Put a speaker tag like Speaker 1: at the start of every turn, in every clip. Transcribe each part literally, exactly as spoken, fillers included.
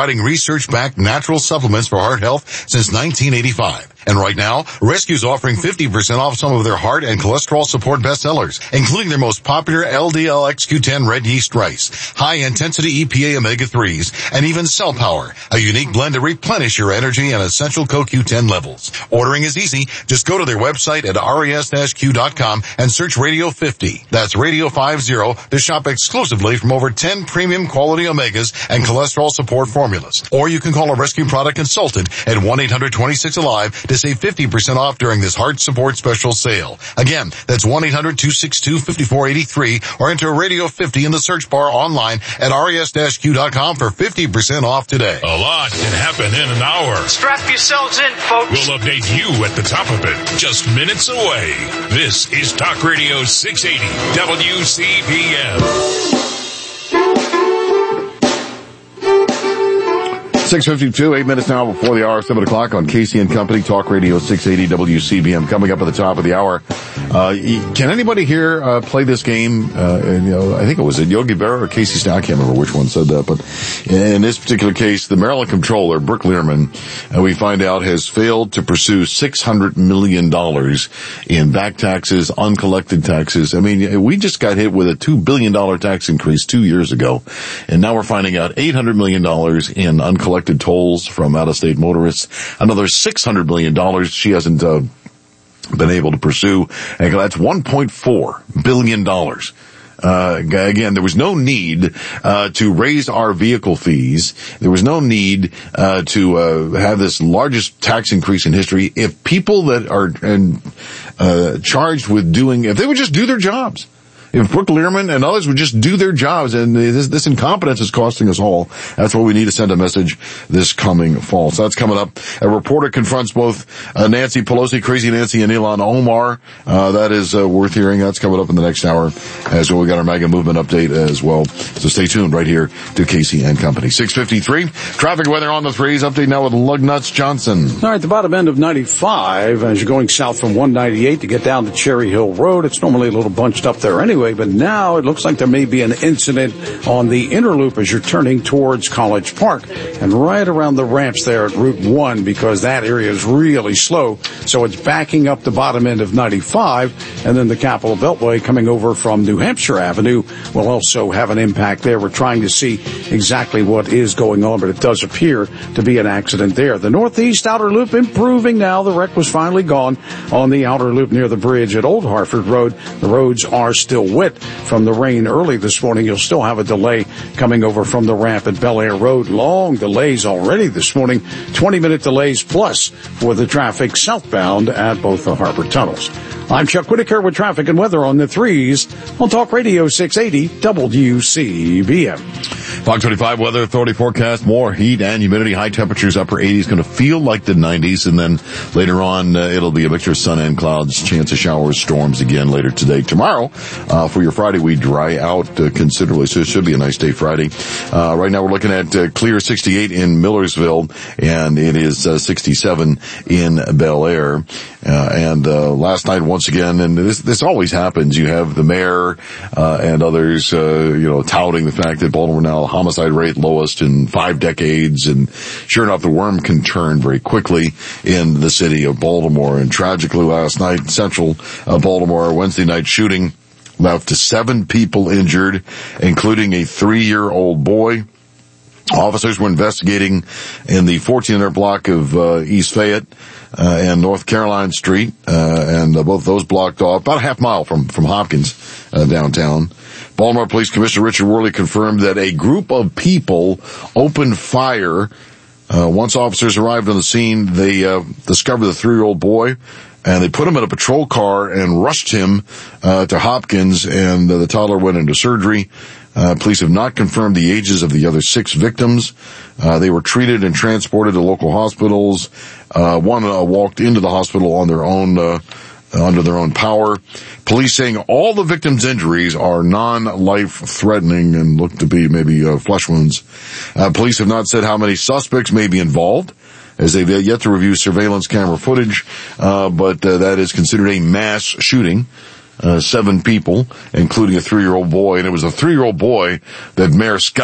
Speaker 1: providing research-backed natural supplements for heart health since nineteen eighty-five. And right now, Rescue's offering fifty percent off some of their heart and cholesterol support bestsellers, including their most popular L D L X Q ten red yeast rice, high-intensity E P A omega threes, and even Cell Power, a unique blend to replenish your energy and essential C O Q ten levels. Ordering is easy. Just go to their website at res dash q dot com and search Radio fifty. That's Radio fifty to shop exclusively from over ten premium quality omegas and cholesterol support formulas. Or you can call a Rescue product consultant at one eight hundred twenty-six alive to save fifty percent off during this heart support special sale. Again, that's one eight hundred two six two five four eight three or enter Radio fifty in the search bar online at res dash q dot com for fifty percent off today.
Speaker 2: A lot can happen in an hour.
Speaker 3: Strap yourselves in, folks.
Speaker 2: We'll update you at the top of it, just minutes away. This is Talk Radio six eighty W C B M.
Speaker 4: six fifty-two, eight minutes now before the hour, seven o'clock on Casey and Company, Talk Radio six eighty W C B M. Coming up at the top of the hour. Uh, can anybody here, uh, play this game? Uh, and, you know, I think it was Yogi Berra or Casey Stout. I can't remember which one said that, but in this particular case, the Maryland comptroller, Brooke Learman, uh, we find out has failed to pursue six hundred million dollars in back taxes, uncollected taxes. I mean, we just got hit with a two billion dollars tax increase two years ago, and now we're finding out eight hundred million dollars in uncollected tolls from out-of-state motorists. Another six hundred million dollars she hasn't uh, been able to pursue. And that's one point four billion dollars. Uh, again, there was no need, uh, to raise our vehicle fees. There was no need, uh, to, uh, have this largest tax increase in history. If people that are, and, uh, charged with doing, if they would just do their jobs. If Brooke Learman and others would just do their jobs, and this, this incompetence is costing us all. That's what we need to send a message this coming fall. So that's coming up. A reporter confronts both uh, Nancy Pelosi, Crazy Nancy, and Ilhan Omar. Uh, that is uh, worth hearing. That's coming up in the next hour as well. We got our MAGA movement update as well. So stay tuned right here to Casey and Company. six fifty-three. Traffic weather on the threes. Update now with Lugnuts Johnson.
Speaker 5: All right, the bottom end of ninety-five as you're going south from one ninety-eight to get down to Cherry Hill Road. It's normally a little bunched up there anyway. But now it looks like there may be an incident on the inner loop as you're turning towards College Park and right around the ramps there at Route one because that area is really slow. So it's backing up the bottom end of ninety-five, and then the Capitol Beltway coming over from New Hampshire Avenue will also have an impact there. We're trying to see exactly what is going on, but it does appear to be an accident there. The Northeast Outer Loop improving now. The wreck was finally gone on the outer loop near the bridge at Old Hartford Road. The roads are still wet from the rain early this morning. You'll still have a delay coming over from the ramp at Bel Air Road. Long delays already this morning. twenty minute delays plus for the traffic southbound at both the harbor tunnels. I'm Chuck Whitaker with traffic and weather on the threes on Talk Radio six eighty W C B M.
Speaker 4: Fox twenty-five Weather Authority forecast, more heat and humidity, high temperatures, upper eighties, going to feel like the nineties, and then later on, uh, it'll be a mixture of sun and clouds, chance of showers, storms again later today. Tomorrow, uh, for your Friday, we dry out uh, considerably, so it should be a nice day Friday. Uh, right now we're looking at uh, clear sixty-eight in Millersville, and it is uh, sixty-seven in Bel Air. Uh, and uh, last night, once again, and this this always happens, you have the mayor uh, and others, uh, you know, touting the fact that Baltimore now homicide rate lowest in five decades, and sure enough, the worm can turn very quickly in the city of Baltimore. And tragically, last night, central uh, Baltimore, Wednesday night shooting left seven people injured, including a three-year-old boy. Officers were investigating in the fourteen hundred block of uh, East Fayette uh, and North Caroline Street, uh, and uh, both those blocked off about a half mile from from Hopkins uh, downtown. Baltimore Police Commissioner Richard Worley confirmed that a group of people opened fire. Uh, once officers arrived on the scene, they uh, discovered the three-year-old boy, and they put him in a patrol car and rushed him uh, to Hopkins, and uh, the toddler went into surgery. Uh, police have not confirmed the ages of the other six victims. Uh, they were treated and transported to local hospitals. Uh, one uh, walked into the hospital on their own, uh, under their own power. Police saying all the victims' injuries are non-life-threatening and look to be maybe uh, flesh wounds. Uh, police have not said how many suspects may be involved, as they've yet to review surveillance camera footage, uh, but uh, that is considered a mass shooting. Uh, seven people, including a three-year-old boy, and it was a three-year-old boy that Mayor Scott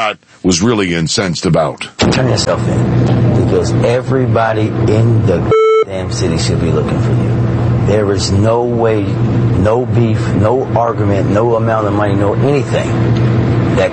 Speaker 4: was really incensed about.
Speaker 6: Turn yourself in, because everybody in the damn city should be looking for you. There is no way, no beef, no argument, no amount of money, no anything that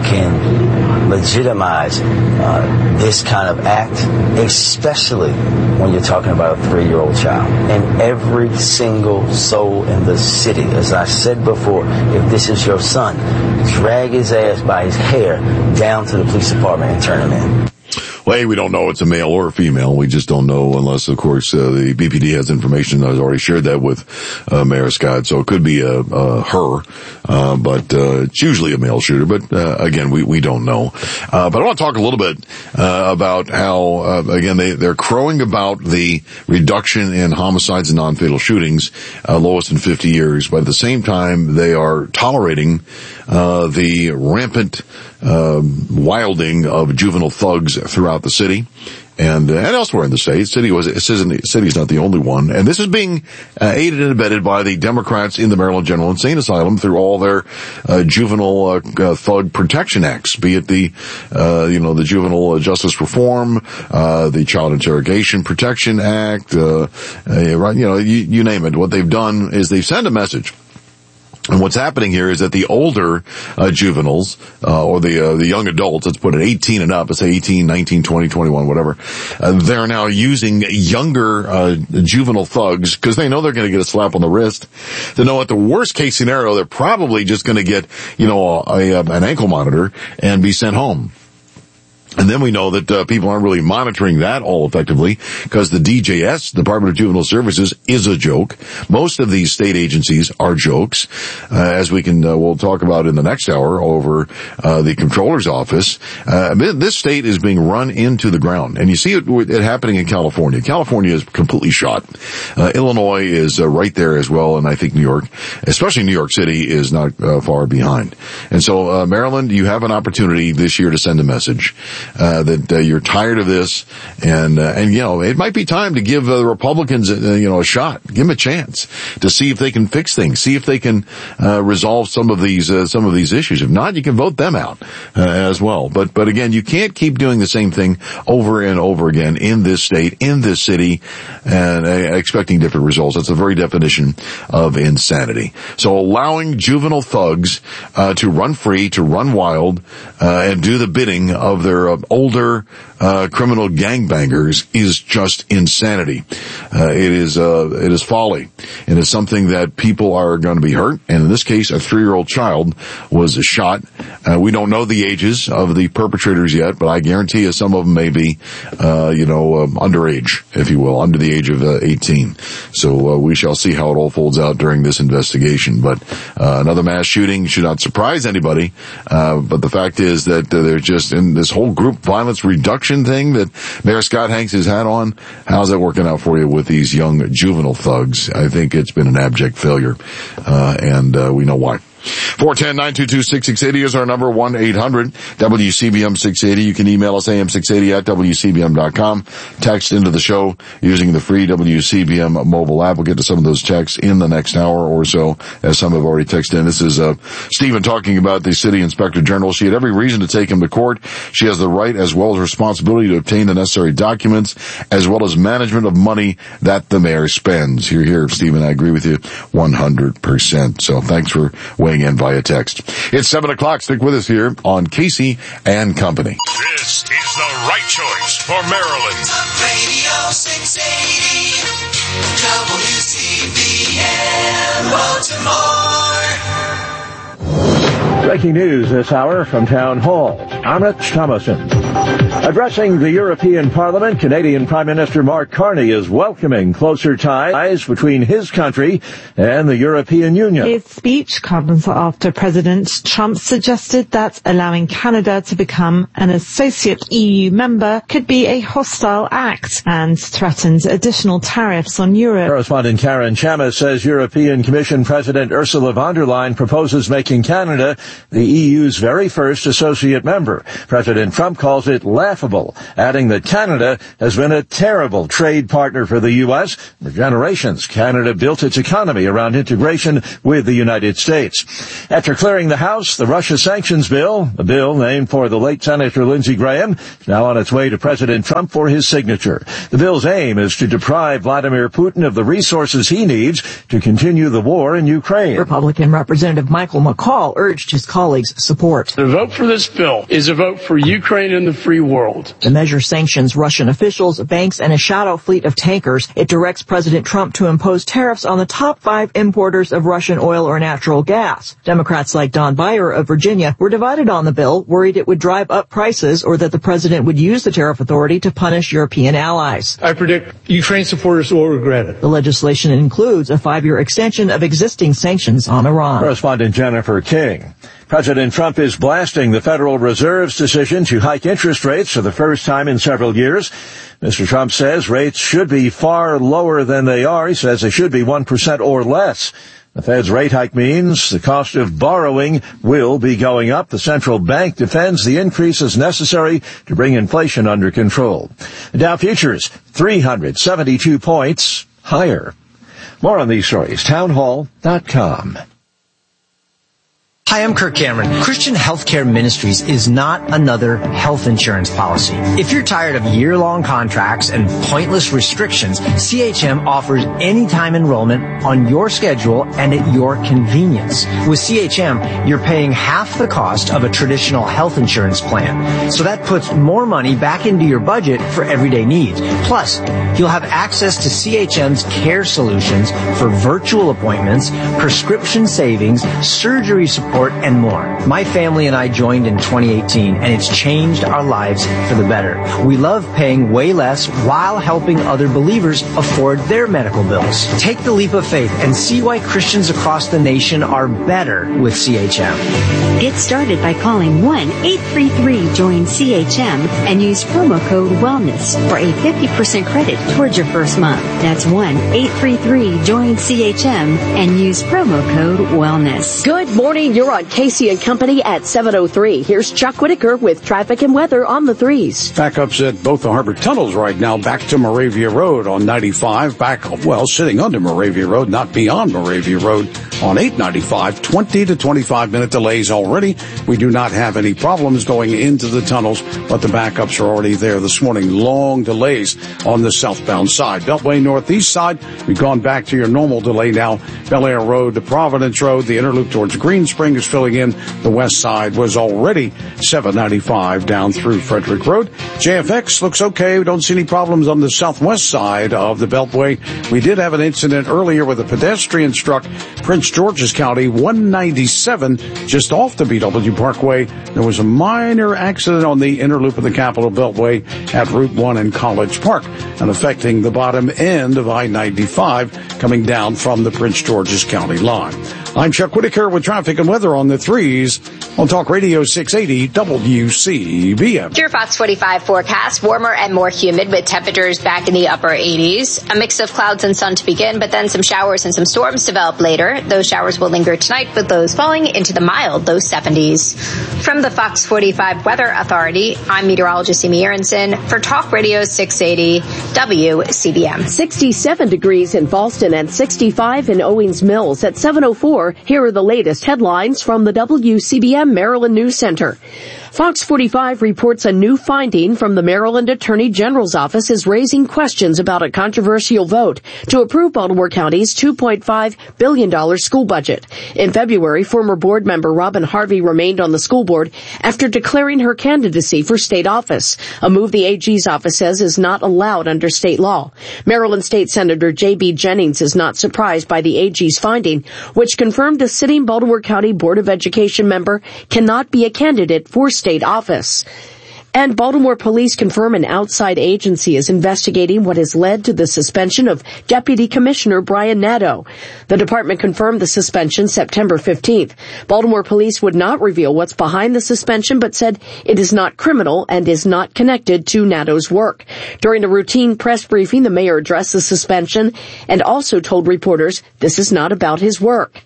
Speaker 6: can legitimize uh, this kind of act, especially when you're talking about a three-year-old child. And every single soul in the city, as I said before, if this is your son, drag his ass by his hair down to the police department and turn him in.
Speaker 4: Well, hey, we don't know it's a male or a female. We just don't know unless, of course, uh, the B P D has information. Has already shared that with uh, Mayor Scott. So it could be a, a her, uh, but uh, it's usually a male shooter. But uh, again, we we don't know. Uh, but I want to talk a little bit uh, about how, uh, again, they, they're crowing about the reduction in homicides and non-fatal shootings, uh, lowest in fifty years. But at the same time, they are tolerating uh, the rampant uh, wilding of juvenile thugs throughout the city and uh, and elsewhere in the state. City was it says the city's not the only one, and this is being uh, aided and abetted by the Democrats in the Maryland General Insane Asylum through all their uh, juvenile uh, uh, thug protection acts, be it the uh, you know the Juvenile Justice Reform, uh, the Child Interrogation Protection Act, uh, uh, right? You know, you, you name it. What they've done is they've sent a message. And what's happening here is that the older uh, juveniles, uh, or the uh, the young adults, let's put it eighteen and up, let's say eighteen, nineteen, twenty, twenty-one, whatever, uh, they're now using younger uh, juvenile thugs because they know they're going to get a slap on the wrist. They know at the worst case scenario, they're probably just going to get, you know, a, a, an ankle monitor and be sent home. And then we know that uh, people aren't really monitoring that all effectively because the D J S, Department of Juvenile Services, is a joke. Most of these state agencies are jokes, uh, as we can uh, we'll talk about in the next hour over uh, the Comptroller's office. Uh, this state is being run into the ground, and you see it, it happening in California. California is completely shot. Uh, Illinois is uh, right there as well, and I think New York, especially New York City, is not uh, far behind. And so, uh, Maryland, you have an opportunity this year to send a message. Uh, that uh, you're tired of this, and uh, and you know it might be time to give uh, the Republicans uh, you know a shot, give them a chance to see if they can fix things, see if they can uh, resolve some of these uh, some of these issues. If not, you can vote them out uh, as well. But but again, you can't keep doing the same thing over and over again in this state, in this city, and uh, expecting different results. That's the very definition of insanity. So allowing juvenile thugs uh, to run free, to run wild, uh, and do the bidding of their uh, older uh, criminal gangbangers is just insanity. Uh, it is uh, it is folly, and it's something that people are going to be hurt. And in this case, a three-year-old child was shot. Uh, we don't know the ages of the perpetrators yet, but I guarantee you some of them may be, uh, you know, um, underage, if you will, under the age of uh, eighteen. So uh, we shall see how it all folds out during this investigation. But uh, another mass shooting should not surprise anybody. Uh, but the fact is that uh, they're just in this whole group violence reduction thing that Mayor Scott hangs his hat on. How's that working out for you with these young juvenile thugs? I think it's been an abject failure, uh, and uh, we know why. four one zero, nine two two, six six eight zero is our number, one eight hundred W C B M six eighty. You can email us A M six eighty at W C B M dot com. Text into the show using the free W C B M mobile app. We'll get to some of those texts in the next hour or so, as some have already texted in. This is uh Stephen talking about the city inspector general. She had every reason to take him to court. She has the right as well as responsibility to obtain the necessary documents as well as management of money that the mayor spends. Here, here, Stephen, I agree with you one hundred percent. So thanks for weighing in via text. It's seven o'clock. Stick with us here on Casey and Company.
Speaker 2: This is the right choice for Maryland.
Speaker 7: Talk Radio six eighty W C B M Baltimore.
Speaker 8: Breaking news this hour from Town Hall. I'm Rich Thomason. Addressing the European Parliament, Canadian Prime Minister Mark Carney is welcoming closer ties between his country and the European Union.
Speaker 9: His speech comes after President Trump suggested that allowing Canada to become an associate E U member could be a hostile act and threatened additional tariffs on Europe.
Speaker 8: Correspondent Karen Chamis says European Commission President Ursula von der Leyen proposes making Canada the E U's very first associate member. President Trump calls it laughable, adding that Canada has been a terrible trade partner for the U S. For generations, Canada built its economy around integration with the United States. After clearing the House, the Russia sanctions bill, a bill named for the late Senator Lindsey Graham, is now on its way to President Trump for his signature. The bill's aim is to deprive Vladimir Putin of the resources he needs to continue the war in Ukraine.
Speaker 10: Republican Representative Michael McCaul urged his colleagues' support.
Speaker 11: The vote for this bill is a vote for Ukraine and the free world.
Speaker 10: The measure sanctions Russian officials, banks, and a shadow fleet of tankers. It directs President Trump to impose tariffs on the top five importers of Russian oil or natural gas. Democrats like Don Beyer of Virginia were divided on the bill, worried it would drive up prices or that the president would use the tariff authority to punish European allies.
Speaker 11: I predict Ukraine supporters will regret it.
Speaker 10: The legislation includes a five-year extension of existing sanctions on Iran.
Speaker 8: Correspondent Jennifer King. President Trump is blasting the Federal Reserve's decision to hike interest rates for the first time in several years. Mister Trump says rates should be far lower than they are. He says they should be one percent or less. The Fed's rate hike means the cost of borrowing will be going up. The central bank defends the increase as necessary to bring inflation under control. The Dow futures, three hundred seventy-two points higher. More on these stories, townhall dot com.
Speaker 12: Hi, I'm Kirk Cameron. Christian Healthcare Ministries is not another health insurance policy. If you're tired of year-long contracts and pointless restrictions, C H M offers anytime enrollment on your schedule and at your convenience. With C H M, you're paying half the cost of a traditional health insurance plan. So that puts more money back into your budget for everyday needs. Plus, you'll have access to C H M's care solutions for virtual appointments, prescription savings, surgery support, and more. My family and I joined in twenty eighteen, and it's changed our lives for the better. We love paying way less while helping other believers afford their medical bills. Take the leap of faith and see why Christians across the nation are better with C H M.
Speaker 13: Get started by calling one eight three three join C H M and use promo code WELLNESS for a fifty percent credit towards your first month. That's one eight three three join C H M and use promo code WELLNESS.
Speaker 14: Good morning. You're on Casey and Company at seven oh three. Here's Chuck Whitaker with traffic and weather on the threes.
Speaker 5: Backups at both the harbor tunnels right now, back to Moravia Road on ninety-five, back, well, sitting under Moravia Road, not beyond Moravia Road on eight ninety-five, twenty to twenty-five minute delays already. We do not have any problems going into the tunnels, but the backups are already there this morning. Long delays on the southbound side. Beltway northeast side, we've gone back to your normal delay now. Bel Air Road to Providence Road, the interloop towards Green Spring is filling in. The west side was already seven ninety-five down through Frederick Road. J F X looks okay. We don't see any problems on the southwest side of the Beltway. We did have an incident earlier with a pedestrian struck Prince George's County, one ninety-seven, just off the B W Parkway. There was a minor accident on the inner loop of the Capitol Beltway at Route one and College Park, and affecting the bottom end of I ninety-five coming down from the Prince George's County line. I'm Chuck Whitaker with traffic and weather on the threes on Talk Radio six eighty W C B M.
Speaker 15: Your Fox forty-five forecast, warmer and more humid with temperatures back in the upper eighties. A mix of clouds and sun to begin, but then some showers and some storms develop later. Those showers will linger tonight with lows falling into the mild low seventies. From the Fox forty-five Weather Authority, I'm meteorologist Amy Aronson for Talk Radio six eighty W C B M.
Speaker 14: sixty-seven degrees in Boston and sixty-five in Owings Mills at seven oh four. Here are the latest headlines from the W C B M Maryland News Center. Fox forty-five reports a new finding from the Maryland Attorney General's office is raising questions about a controversial vote to approve Baltimore County's two point five billion dollars school budget. In February, former board member Robin Harvey remained on the school board after declaring her candidacy for state office, a move the A G's office says is not allowed under state law. Maryland State Senator J B Jennings is not surprised by the A G's finding, which confirmed a sitting Baltimore County Board of Education member cannot be a candidate for state office. And Baltimore police confirm an outside agency is investigating what has led to the suspension of Deputy Commissioner Brian Nadeau. The department confirmed the suspension September fifteenth. Baltimore police would not reveal what's behind the suspension, but said it is not criminal and is not connected to Nadeau's work. During a routine press briefing, the mayor addressed the suspension and also told reporters this is not about his work.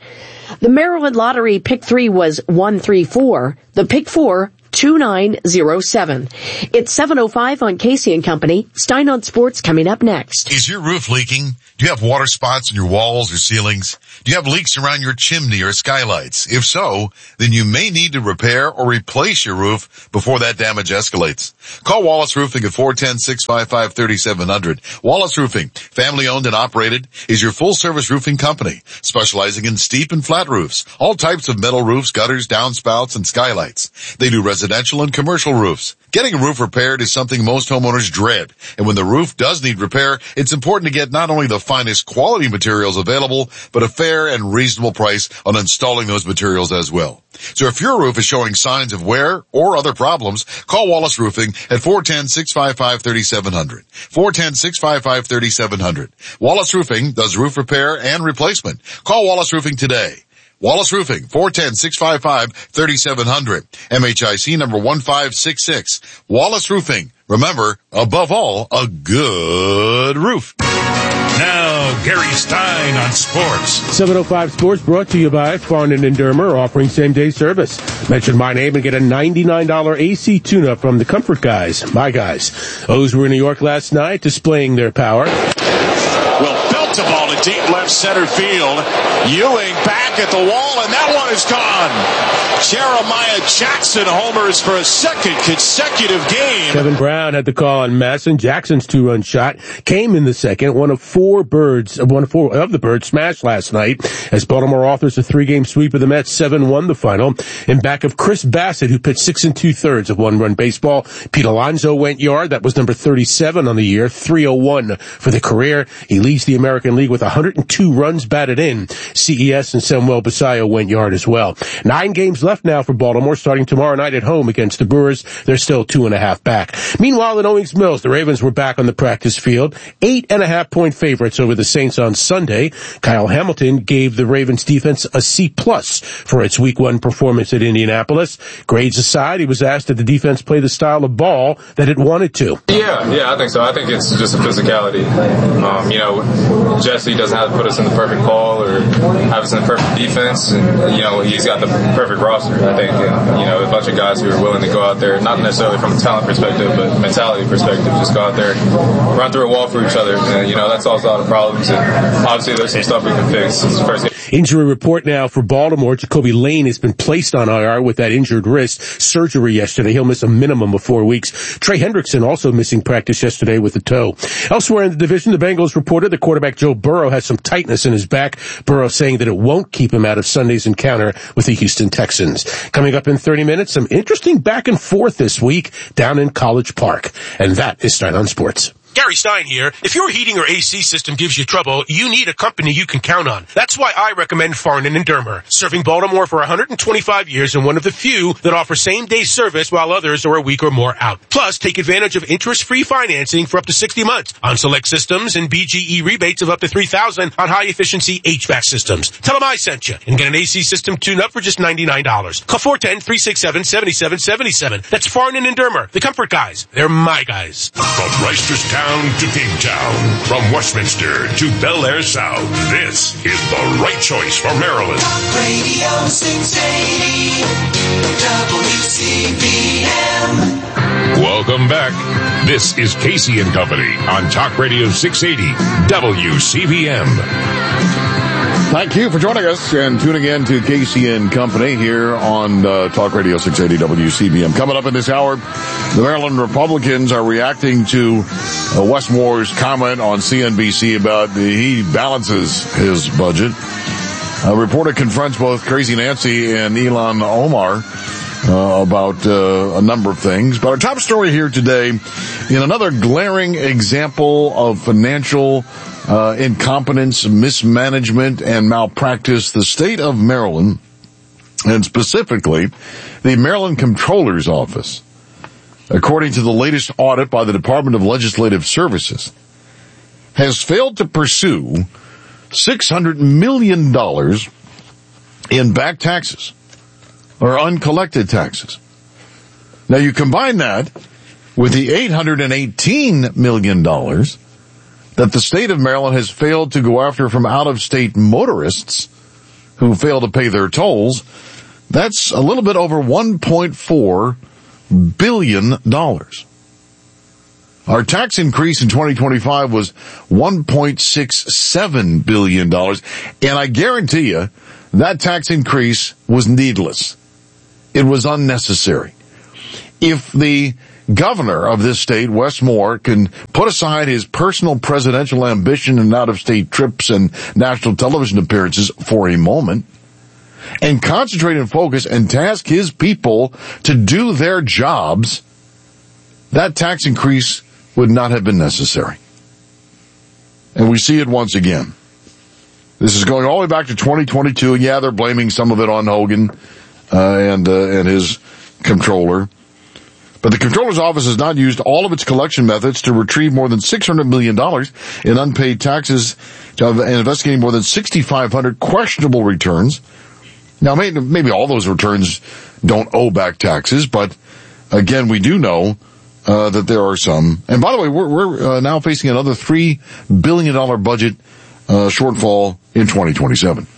Speaker 14: The Maryland Lottery Pick three was one three four. The Pick four, two nine zero seven. It's seven oh five on Casey and Company. Stein on Sports coming up next.
Speaker 1: Is your roof leaking? Do you have water spots in your walls or ceilings? Do you have leaks around your chimney or skylights? If so, then you may need to repair or replace your roof before that damage escalates. Call Wallace Roofing at four one zero, six five five, three seven zero zero. Wallace Roofing, family owned and operated, is your full service roofing company, specializing in steep and flat roofs, all types of metal roofs, gutters, downspouts, and skylights. They do residential and commercial roofs. Getting a roof repaired is something most homeowners dread, and when the roof does need repair, it's important to get not only the finest quality materials available, but a fair and reasonable price on installing those materials as well. So if your roof is showing signs of wear or other problems, call Wallace Roofing at four one zero, six five five, three seven zero zero. four one zero, six five five, three seven zero zero. Wallace Roofing does roof repair and replacement. Call Wallace Roofing today. Wallace Roofing, four one zero, six five five, three seven zero zero. M H I C number one five six six. Wallace Roofing. Remember, above all, a good roof.
Speaker 2: Now, Gary Stein on sports.
Speaker 16: seven oh five Sports brought to you by Farnan and Dermer, offering same-day service. Mention my name and get a ninety-nine dollars A C tune-up from the Comfort Guys, my guys. O's were in New York last night, displaying their power.
Speaker 17: Will belt the ball to deep left center field. Ewing back at the wall, and that one is gone. Jeremiah Jackson homers for a second consecutive game.
Speaker 16: Kevin Brown had the call on Masson. Jackson's two-run shot came in the second. One of four birds, one of four of the birds smashed last night as Baltimore authors a three-game sweep of the Mets. seven one the final. In back of Chris Bassett, who pitched six and two-thirds of one-run baseball. Pete Alonso went yard. That was number thirty-seven on the year. three oh one for the career. He leads the American League with one hundred two runs batted in. C E S and Samuel Basayo went yard as well. Nine games left now for Baltimore, starting tomorrow night at home against the Brewers. They're still two and a half back. Meanwhile, in Owings Mills, the Ravens were back on the practice field. Eight and a half point favorites over the Saints on Sunday. Kyle Hamilton gave the Ravens defense a C plus for its week one performance at Indianapolis. Grades aside, he was asked did the defense play the style of ball that it wanted to.
Speaker 18: Yeah, yeah, I think so. I think it's just a physicality. Um, you know, Jesse doesn't have to put us in the perfect ball or have us in the perfect defense. And, you know, he's got the perfect roster, I think. And, you know, a bunch of guys who are willing to go out there, not necessarily from a talent perspective, but mentality perspective, just go out there, run through a wall for each other. And, you know, that solves a lot of problems. And obviously there's some stuff we can fix. It's the first game.
Speaker 16: Injury report now for Baltimore. Jacoby Lane has been placed on I R with that injured wrist. Surgery yesterday. He'll miss a minimum of four weeks. Trey Hendrickson also missing practice yesterday with a toe. Elsewhere in the division, the Bengals reported that quarterback Joe Burrow has some tightness in his back. Burrow saying that it won't keep him out of Sunday's encounter with the Houston Texans. Coming up in thirty minutes, some interesting back and forth this week down in College Park. And that is Stein on Sports.
Speaker 19: Gary Stein here. If your heating or A C system gives you trouble, you need a company you can count on. That's why I recommend Farnan and Dermer, serving Baltimore for one hundred twenty-five years and one of the few that offer same-day service while others are a week or more out. Plus, take advantage of interest-free financing for up to sixty months on select systems and B G E rebates of up to three thousand dollars on high-efficiency H V A C systems. Tell them I sent you and get an A C system tune-up for just ninety-nine dollars. Call four one zero, three six seven, seven seven seven seven. That's Farnan and Dermer, the Comfort Guys. They're my guys.
Speaker 2: From Reisterstown to Kingstown, from Westminster to Bel Air South, this is the right choice for Maryland.
Speaker 7: Talk Radio six eighty W C B M.
Speaker 2: Welcome back. This is Casey and Company on Talk Radio six eighty W C B M.
Speaker 4: Thank you for joining us and tuning in to Casey and Company here on uh, Talk Radio six eighty W C B M. Coming up in this hour, the Maryland Republicans are reacting to uh, Wes Moore's comment on C N B C about the, he balances his budget. A reporter confronts both Crazy Nancy and Ilhan Omar uh, about uh, a number of things. But our top story here today, in another glaring example of financial Uh, incompetence, mismanagement, and malpractice, the state of Maryland, and specifically the Maryland Comptroller's Office, according to the latest audit by the Department of Legislative Services, has failed to pursue six hundred million dollars in back taxes or uncollected taxes. Now you combine that with the eight hundred eighteen million dollars that the state of Maryland has failed to go after from out-of-state motorists who fail to pay their tolls, that's a little bit over one point four billion dollars. Our tax increase in twenty twenty-five was one point six seven billion dollars, and I guarantee you that tax increase was needless. It was unnecessary. If the governor of this state, Wes Moore, can put aside his personal presidential ambition and out-of-state trips and national television appearances for a moment and concentrate and focus and task his people to do their jobs, that tax increase would not have been necessary. And we see it once again. This is going all the way back to twenty twenty-two, and yeah, they're blaming some of it on Hogan uh, and uh, and his comptroller. But the comptroller's office has not used all of its collection methods to retrieve more than six hundred million dollars in unpaid taxes and investigating more than six thousand five hundred questionable returns. Now, maybe, maybe all those returns don't owe back taxes, but again, we do know uh, that there are some. And by the way, we're, we're uh, now facing another three billion dollars budget uh, shortfall in twenty twenty-seven.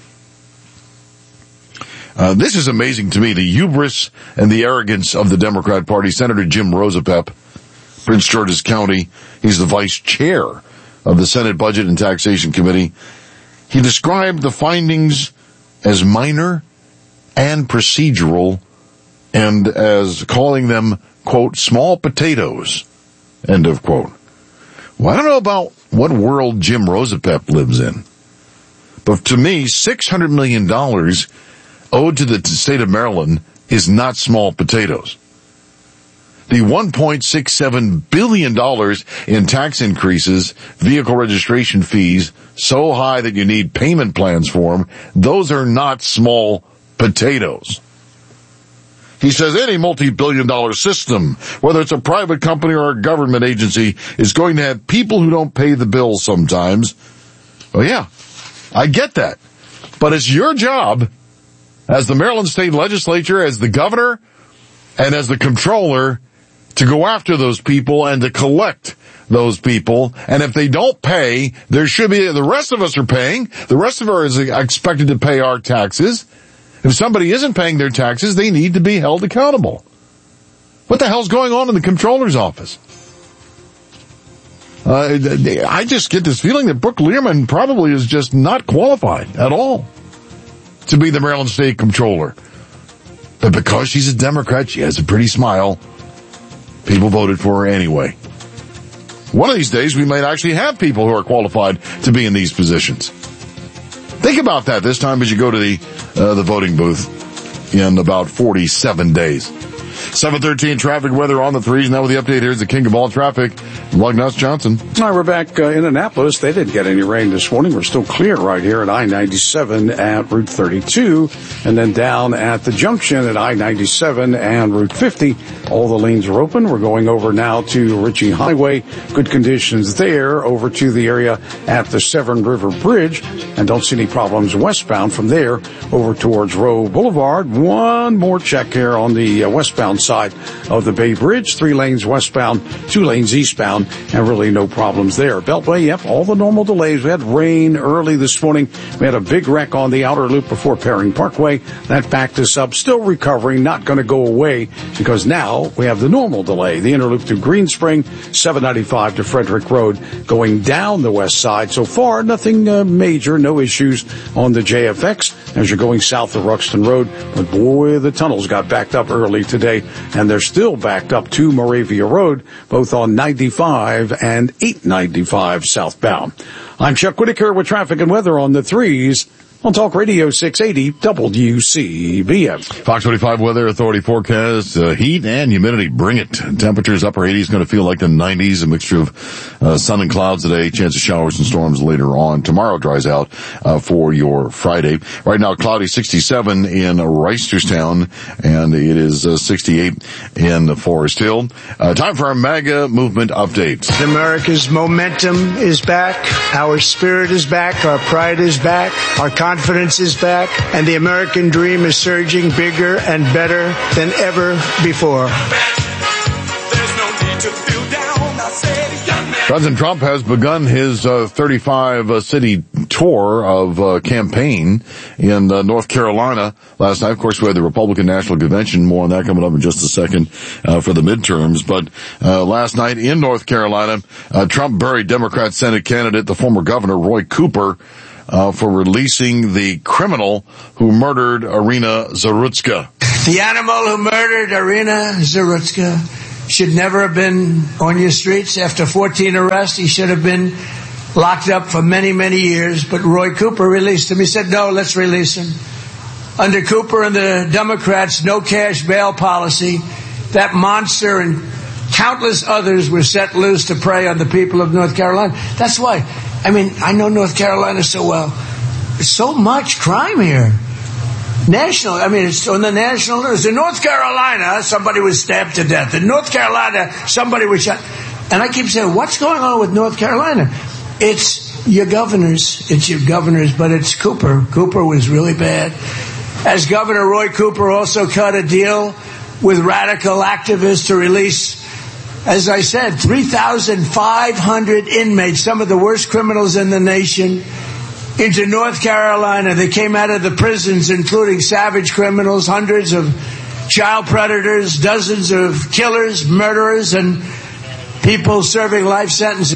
Speaker 4: Uh, this is amazing to me, the hubris and the arrogance of the Democrat Party. Senator Jim Rosapep, Prince George's County, he's the vice chair of the Senate Budget and Taxation Committee. He described the findings as minor and procedural and as calling them, quote, small potatoes, end of quote. Well, I don't know about what world Jim Rosapep lives in, but to me, six hundred million dollars owed to the state of Maryland is not small potatoes. The one point six seven billion dollars in tax increases, vehicle registration fees, so high that you need payment plans for them, those are not small potatoes. He says any multi-billion dollar system, whether it's a private company or a government agency, is going to have people who don't pay the bills sometimes. Well, yeah, I get that. But it's your job as the Maryland State Legislature, as the governor, and as the comptroller, to go after those people and to collect those people. And if they don't pay, there should be, the rest of us are paying. The rest of us are expected to pay our taxes. If somebody isn't paying their taxes, they need to be held accountable. What the hell's going on in the comptroller's office? Uh, I just get this feeling that Brooke Learman probably is just not qualified at all to be the Maryland State Comptroller. But because she's a Democrat, she has a pretty smile. People voted for her anyway. One of these days, we might actually have people who are qualified to be in these positions. Think about that this time as you go to the uh, the voting booth in about forty-seven days. seven thirteen traffic weather on the threes. Now with the update, here's the king of all traffic, Lugnuts Johnson.
Speaker 5: All right, we're back uh, in Annapolis. They didn't get any rain this morning. We're still clear right here at I ninety-seven at Route thirty-two, and then down at the junction at I ninety-seven and Route fifty. All the lanes are open. We're going over now to Ritchie Highway. Good conditions there. Over to the area at the Severn River Bridge, and don't see any problems westbound from there over towards Rowe Boulevard. One more check here on the uh, westbound side of the Bay Bridge. Three lanes westbound, two lanes eastbound, and really no problems there. Beltway, yep, all the normal delays. We had rain early this morning. We had a big wreck on the outer loop before Perring Parkway. That backed us up. Still recovering, not going to go away because now we have the normal delay. The inner loop through Green Spring, seven ninety-five to Frederick Road, going down the west side. So far, nothing uh, major, no issues on the J F X as you're going south of Ruxton Road. But boy, the tunnels got backed up early today, and they're still backed up to Moravia Road, both on ninety-five and eight ninety-five southbound. I'm Chuck Whitaker with traffic and weather on the threes on Talk Radio six eighty W C B M.
Speaker 4: Fox twenty-five Weather Authority forecast, uh, heat and humidity, bring it. Temperatures upper eighties, going to feel like the nineties, a mixture of uh, sun and clouds today, chance of showers and storms later on. Tomorrow dries out uh, for your Friday. Right now, cloudy sixty-seven in Reisterstown, and it is uh, sixty-eight in Forest Hill. Uh, time for our MAGA movement update.
Speaker 20: America's momentum is back, our spirit is back, our pride is back, our confidence is back, and the American dream is surging bigger and better than ever before.
Speaker 7: There's no need to feel down. I said, young man.
Speaker 4: President Trump has begun his uh, thirty-five uh, city tour of uh, campaign in uh, North Carolina. Last night, of course, we had the Republican National Convention. More on that coming up in just a second uh, for the midterms. But uh, last night in North Carolina, uh, Trump buried Democrat Senate candidate, the former governor, Roy Cooper, uh, for releasing the criminal who murdered Irina Zarutska.
Speaker 20: The animal who murdered Irina Zarutska should never have been on your streets. After fourteen arrests, he should have been locked up for many, many years. But Roy Cooper released him. He said, no, let's release him. Under Cooper and the Democrats' no cash bail policy, that monster and countless others were set loose to prey on the people of North Carolina. That's why, I mean, I know North Carolina so well. There's so much crime here. National, I mean, it's on the national news. In North Carolina, somebody was stabbed to death. In North Carolina, somebody was shot. And I keep saying, what's going on with North Carolina? It's your governors. It's your governors, but it's Cooper. Cooper was really bad. As Governor Roy Cooper also cut a deal with radical activists to release, as I said, three thousand five hundred inmates, some of the worst criminals in the nation, into North Carolina. They came out of the prisons, including savage criminals, hundreds of child predators, dozens of killers, murderers, and people serving life sentences.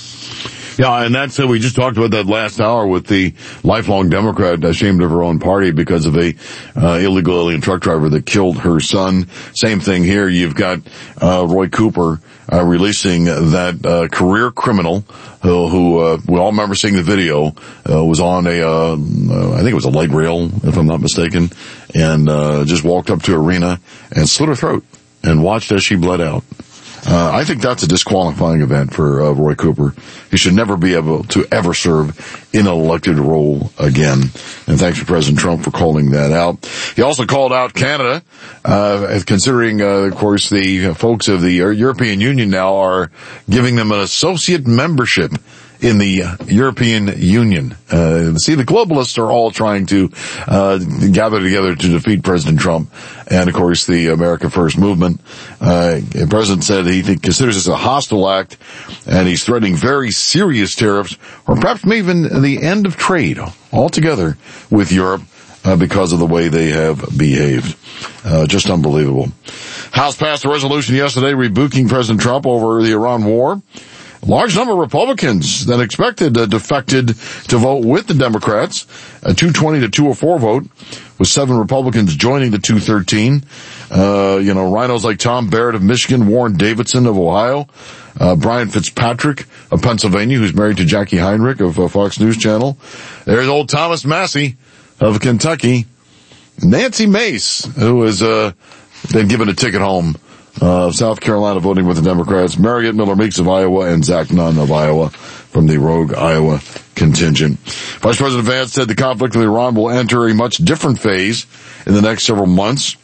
Speaker 4: Yeah, and that's, uh, we just talked about that last hour with the lifelong Democrat ashamed of her own party because of a uh, illegal alien truck driver that killed her son. Same thing here. You've got uh, Roy Cooper uh, releasing that uh, career criminal who, who uh, we all remember seeing the video, uh, was on a, uh, uh, I think it was a light rail, if I'm not mistaken, and uh, just walked up to Irina and slit her throat and watched as she bled out. Uh, I think that's a disqualifying event for uh, Roy Cooper. He should never be able to ever serve in an elected role again. And thanks to President Trump for calling that out. He also called out Canada, uh, considering, uh, of course, the folks of the European Union now are giving them an associate membership in the European Union. Uh, see, the globalists are all trying to uh, gather together to defeat President Trump and, of course, the America First movement. Uh, the president said he think, considers this a hostile act, and he's threatening very serious tariffs, or perhaps even the end of trade altogether with Europe uh, because of the way they have behaved. Uh, just unbelievable. House passed a resolution yesterday rebuking President Trump over the Iran war. A large number of Republicans than expected uh, defected to vote with the Democrats. A two twenty to two oh four vote, with seven Republicans joining the two thirteen. Uh, you know, rhinos like Tom Barrett of Michigan, Warren Davidson of Ohio, uh, Brian Fitzpatrick of Pennsylvania, who's married to Jackie Heinrich of uh, Fox News Channel. There's old Thomas Massey of Kentucky. Nancy Mace, who has uh, been given a ticket home. Uh, South Carolina voting with the Democrats, Marriott Miller Meeks of Iowa, and Zach Nunn of Iowa from the Rogue Iowa contingent. Vice President Vance said the conflict with Iran will enter a much different phase in the next several months.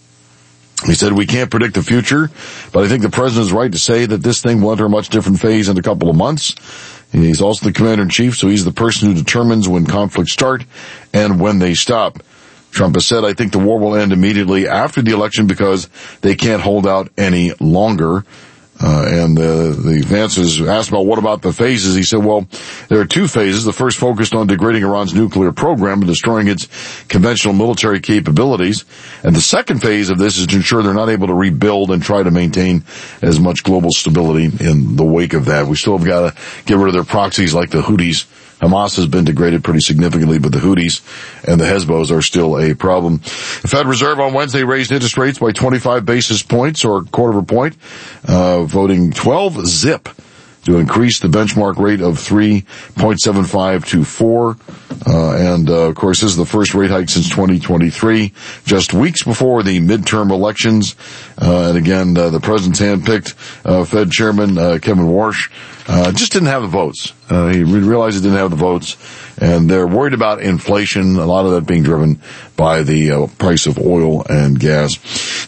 Speaker 4: He said, we can't predict the future, but I think the president is right to say that this thing will enter a much different phase in a couple of months. He's also the commander-in-chief, so he's the person who determines when conflicts start and when they stop. Trump has said, I think the war will end immediately after the election because they can't hold out any longer. Uh, and uh, the Vance was asked about what about the phases. He said, well, there are two phases. The first focused on degrading Iran's nuclear program and destroying its conventional military capabilities. And the second phase of this is to ensure they're not able to rebuild and try to maintain as much global stability in the wake of that. We still have got to get rid of their proxies like the Houthis. Hamas has been degraded pretty significantly, but the Houthis and the Hezbollah are still a problem. The Fed Reserve on Wednesday raised interest rates by twenty-five basis points, or a quarter of a point, uh, voting twelve zip to increase the benchmark rate of three point seven five to four. Uh, and, uh, of course, this is the first rate hike since twenty twenty-three, just weeks before the midterm elections. Uh, and again, uh, the president's handpicked, uh, Fed Chairman, uh, Kevin Warsh, uh, just didn't have the votes. Uh, he realized he didn't have the votes, and they're worried about inflation, a lot of that being driven by the uh, price of oil and gas.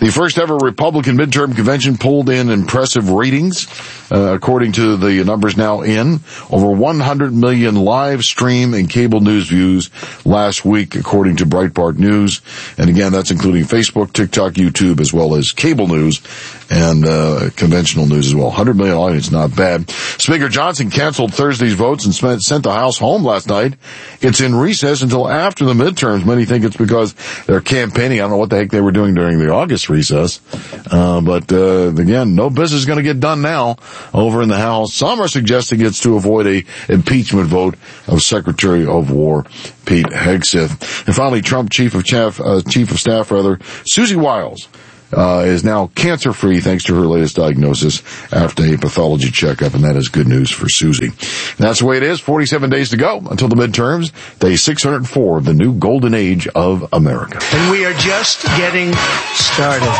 Speaker 4: The first ever Republican midterm convention pulled in impressive ratings, uh, according to the numbers now in. Over one hundred million live stream and cable news views last week, according to Breitbart News. And again, that's including Facebook, TikTok, YouTube, as well as cable news and uh conventional news as well. one hundred million audience, not bad. Speaker Johnson canceled Thursday's votes and spent, sent the House home last night. It's in recess until after the midterms. Many think it's because they're campaigning. I don't know what the heck they were doing during the August recess. Uh, but, uh, again, no business is going to get done now over in the House. Some are suggesting it's to avoid a impeachment vote of Secretary of War Pete Hegseth. And finally, Trump Chief of Staff, uh, Chief of Staff, rather, Susie Wiles, Uh, is now cancer-free thanks to her latest diagnosis after a pathology checkup, and that is good news for Susie. And that's the way it is. forty-seven days to go until the midterms, day six hundred four of the new golden age of America.
Speaker 20: And we are just getting started.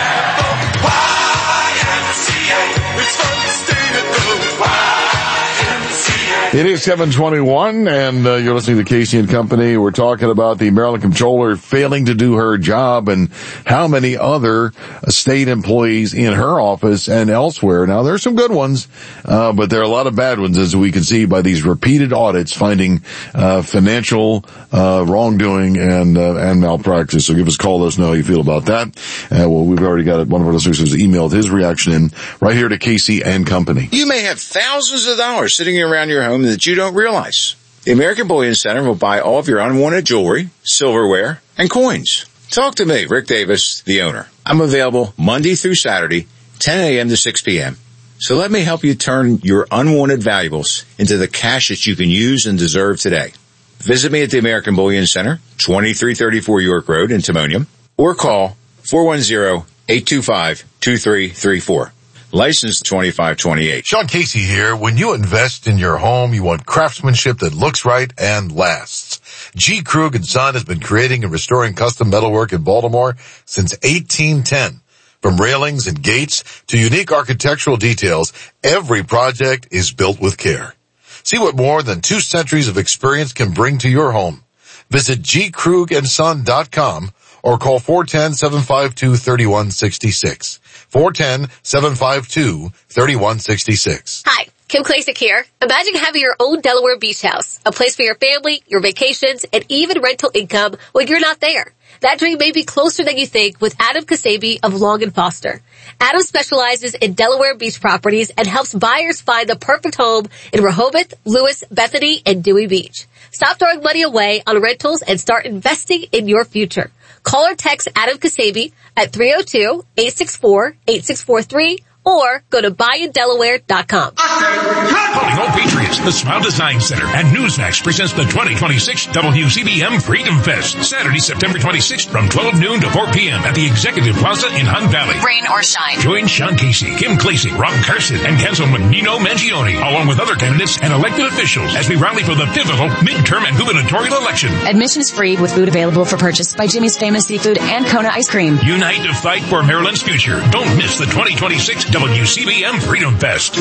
Speaker 4: It is seven twenty-one, and uh, you're listening to Casey and Company. We're talking about the Maryland Comptroller failing to do her job and how many other state employees in her office and elsewhere. Now, there's some good ones, uh, but there are a lot of bad ones, as we can see by these repeated audits finding uh, financial uh, wrongdoing and uh, and malpractice. So give us a call. Let us know how you feel about that. Uh, well, we've already got it. One of our listeners has emailed his reaction in right here to Casey and Company.
Speaker 21: You may have thousands of dollars sitting around your home that you don't realize. The American Bullion Center will buy all of your unwanted jewelry, silverware, and coins. Talk to me, Rick Davis, the owner. I'm available Monday through Saturday, ten a.m. to six p.m. So let me help you turn your unwanted valuables into the cash that you can use and deserve today. Visit me at the American Bullion Center, twenty-three thirty-four York Road in Timonium, or call four one zero, eight two five, two three three four. License twenty-five twenty-eight.
Speaker 1: Sean Casey here. When you invest in your home, you want craftsmanship that looks right and lasts. G. Krug and Son has been creating and restoring custom metalwork in Baltimore since eighteen ten. From railings and gates to unique architectural details, every project is built with care. See what more than two centuries of experience can bring to your home. Visit g krug and son dot com or call four one zero, seven five two, three one six six. four one zero, seven five two, three one six six.
Speaker 22: Hi, Kim Klasick here. Imagine having your own Delaware beach house, a place for your family, your vacations, and even rental income when you're not there. That dream may be closer than you think with Adam Kasabi of Long and Foster. Adam specializes in Delaware beach properties and helps buyers find the perfect home in Rehoboth, Lewis, Bethany, and Dewey Beach. Stop throwing money away on rentals and start investing in your future. Call or text Adam Kasabi at three oh two, eight six four, eight six four three or go to buy in delaware dot com.
Speaker 2: Calling all Patriots, the Smile Design Center and Newsmax presents the twenty twenty-six W C B M Freedom Fest, Saturday, September twenty-sixth from twelve noon to four p.m. at the Executive Plaza in Hunt Valley.
Speaker 23: Rain or shine.
Speaker 2: Join Sean Casey, Kim Klasick, Rob Carson, and Councilman Nino Mangione, along with other candidates and elected officials as we rally for the pivotal midterm and gubernatorial election.
Speaker 23: Admission is free with food available for purchase by Jimmy's Famous Seafood and Kona Ice Cream.
Speaker 2: Unite to fight for Maryland's future. Don't miss the twenty twenty-six W C B M Freedom Fest.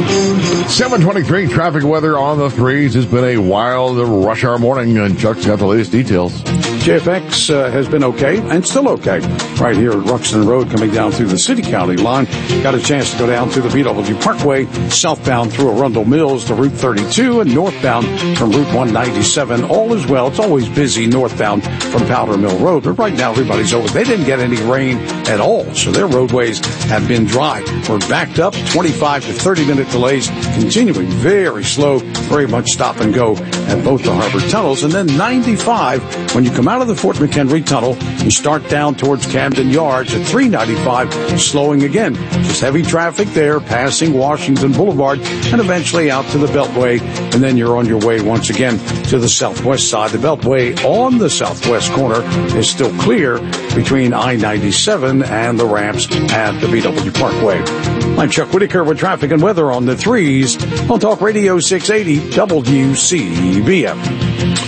Speaker 4: seven twenty-three traffic weather on the threes. It's been a wild rush hour morning, and Chuck's got the latest details.
Speaker 5: J F X uh, has been okay and still okay right here at Ruxton Road coming down through the city-county line. Got a chance to go down to the B W Parkway, southbound through Arundel Mills to Route thirty-two and northbound from Route one ninety-seven. All is well. It's always busy northbound from Powder Mill Road, but right now everybody's over. They didn't get any rain at all, so their roadways have been dry. We're backed up, twenty-five to thirty minute delays, continuing very slow, very much stop and go at both the harbor tunnels. And then ninety-five, when you come out of the Fort McHenry Tunnel, you start down towards Camden Yards at three ninety-five, slowing again. Just heavy traffic there, passing Washington Boulevard, and eventually out to the Beltway. And then you're on your way once again to the southwest side. The Beltway on the southwest corner is still clear between I ninety-seven and the ramps at the B W Parkway. I'm Chuck Whitaker with traffic and weather on the threes on Talk Radio six eighty W C B M.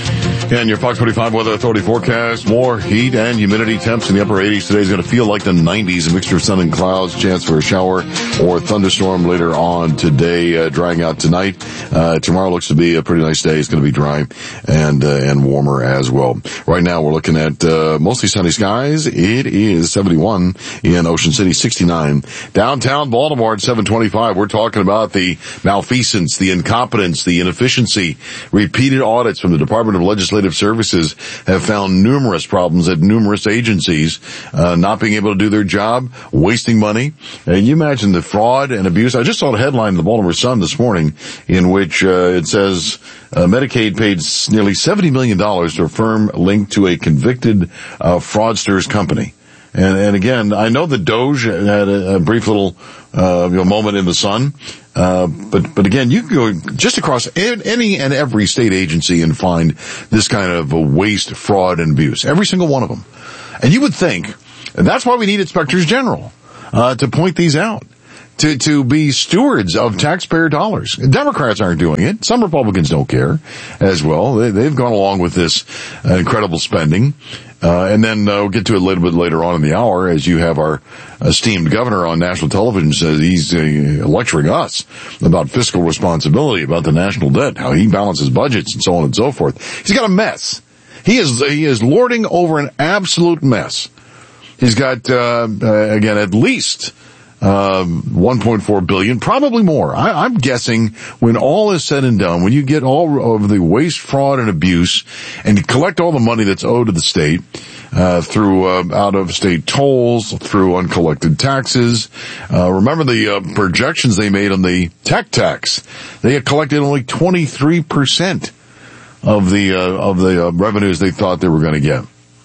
Speaker 4: And your Fox forty-five Weather Authority forecast, more heat and humidity. Temps in the upper eighties. Today's going to feel like the nineties. A mixture of sun and clouds. Chance for a shower or thunderstorm later on today. Uh, drying out tonight. Uh, tomorrow looks to be a pretty nice day. It's going to be dry and uh, and warmer as well. Right now we're looking at uh, mostly sunny skies. It is seventy-one in Ocean City, sixty-nine. Downtown Baltimore at seven twenty-five. We're talking about the malfeasance, the incompetence, the inefficiency. Repeated audits from the Department of Legislative Services have found numerous problems at numerous agencies, uh, not being able to do their job, wasting money. And you imagine the fraud and abuse. I just saw a headline in the Baltimore Sun this morning in which uh, it says uh, Medicaid paid nearly seventy million dollars to a firm linked to a convicted uh, fraudster's company. And, and again, I know the Doge had a, a brief little uh, you know, moment in the sun. Uh, but, but again, you can go just across any and every state agency and find this kind of a waste, fraud, and abuse. Every single one of them. And you would think, and that's why we need inspectors general, uh, to point these out. To, to be stewards of taxpayer dollars. Democrats aren't doing it. Some Republicans don't care as well. They, they've gone along with this uh, incredible spending. Uh, and then uh, we'll get to it a little bit later on in the hour as you have our esteemed governor on national television says he's uh, lecturing us about fiscal responsibility, about the national debt, how he balances budgets and so on and so forth. He's got a mess. He is, he is lording over an absolute mess. He's got, uh, uh again, at least Um, one point four billion, probably more. I, I'm guessing when all is said and done, when you get all of the waste, fraud, and abuse, and you collect all the money that's owed to the state, uh, through, uh, out-of-state tolls, through uncollected taxes. Uh, remember the, uh, projections they made on the tech tax. They had collected only twenty-three percent of the, uh, of the, uh, revenues they thought they were gonna get.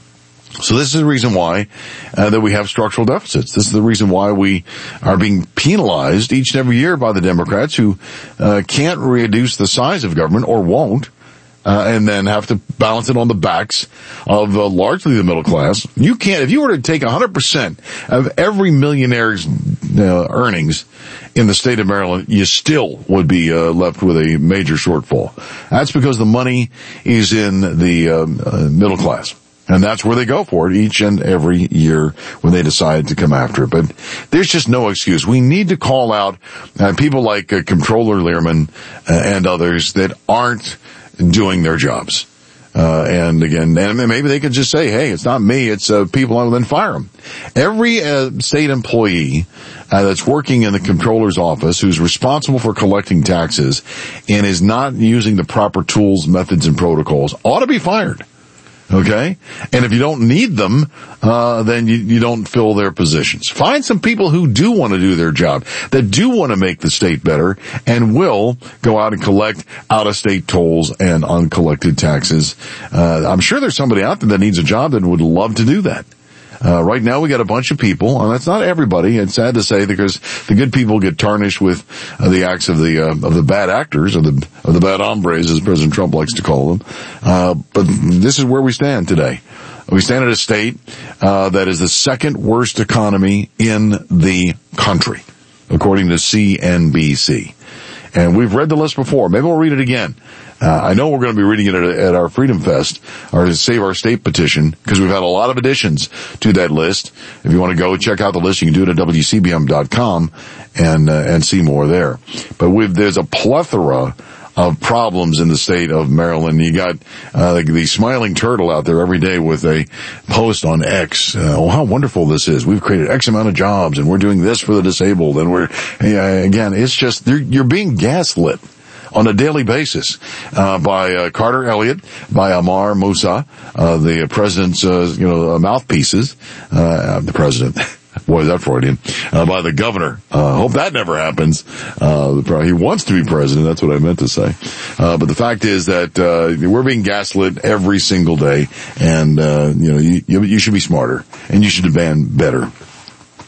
Speaker 4: So this is the reason why uh, that we have structural deficits. This is the reason why we are being penalized each and every year by the Democrats who uh, can't reduce the size of government or won't, uh, and then have to balance it on the backs of uh, largely the middle class. You can't, if you were to take one hundred percent of every millionaire's uh, earnings in the state of Maryland, you still would be uh, left with a major shortfall. That's because the money is in the um, uh, middle class. And that's where they go for it each and every year when they decide to come after it. But there's just no excuse. We need to call out uh, people like uh, Comptroller Learman uh, and others that aren't doing their jobs. Uh, and again, and maybe they could just say, hey, it's not me, it's uh, people, and then fire them. Every uh, state employee uh, that's working in the comptroller's office who's responsible for collecting taxes and is not using the proper tools, methods, and protocols ought to be fired. Okay? And if you don't need them, uh, then you, you don't fill their positions. Find some people who do want to do their job, that do want to make the state better, and will go out and collect out-of-state tolls and uncollected taxes. Uh, I'm sure there's somebody out there that needs a job that would love to do that. Uh, right now we got a bunch of people, and that's not everybody. It's sad to say because the good people get tarnished with uh, the acts of the, uh, of the bad actors, of the, of the bad hombres, as President Trump likes to call them. Uh, but this is where we stand today. We stand at a state, uh, that is the second worst economy in the country, according to C N B C. And we've read the list before. Maybe we'll read it again. Uh, I know we're going to be reading it at, at our Freedom Fest, our Save Our State petition, because we've had a lot of additions to that list. If you want to go check out the list, you can do it at W C B M dot com and, uh, and see more there. But we've, there's a plethora of problems in the state of Maryland. You got, uh, the, the smiling turtle out there every day with a post on X. Uh, oh, how wonderful this is. We've created X amount of jobs and we're doing this for the disabled. And we're, uh, again, it's just, you're being gaslit on a daily basis, uh, by, uh, Carter Elliott, by Amar Moussa, uh, the president's, uh, you know, mouthpieces, uh, the president. Boy, is that Freudian. Uh, by the governor. Uh, hope that never happens. Uh, he wants to be president. That's what I meant to say. Uh, but the fact is that, uh, we're being gaslit every single day. And, uh, you know, you, you should be smarter and you should demand better.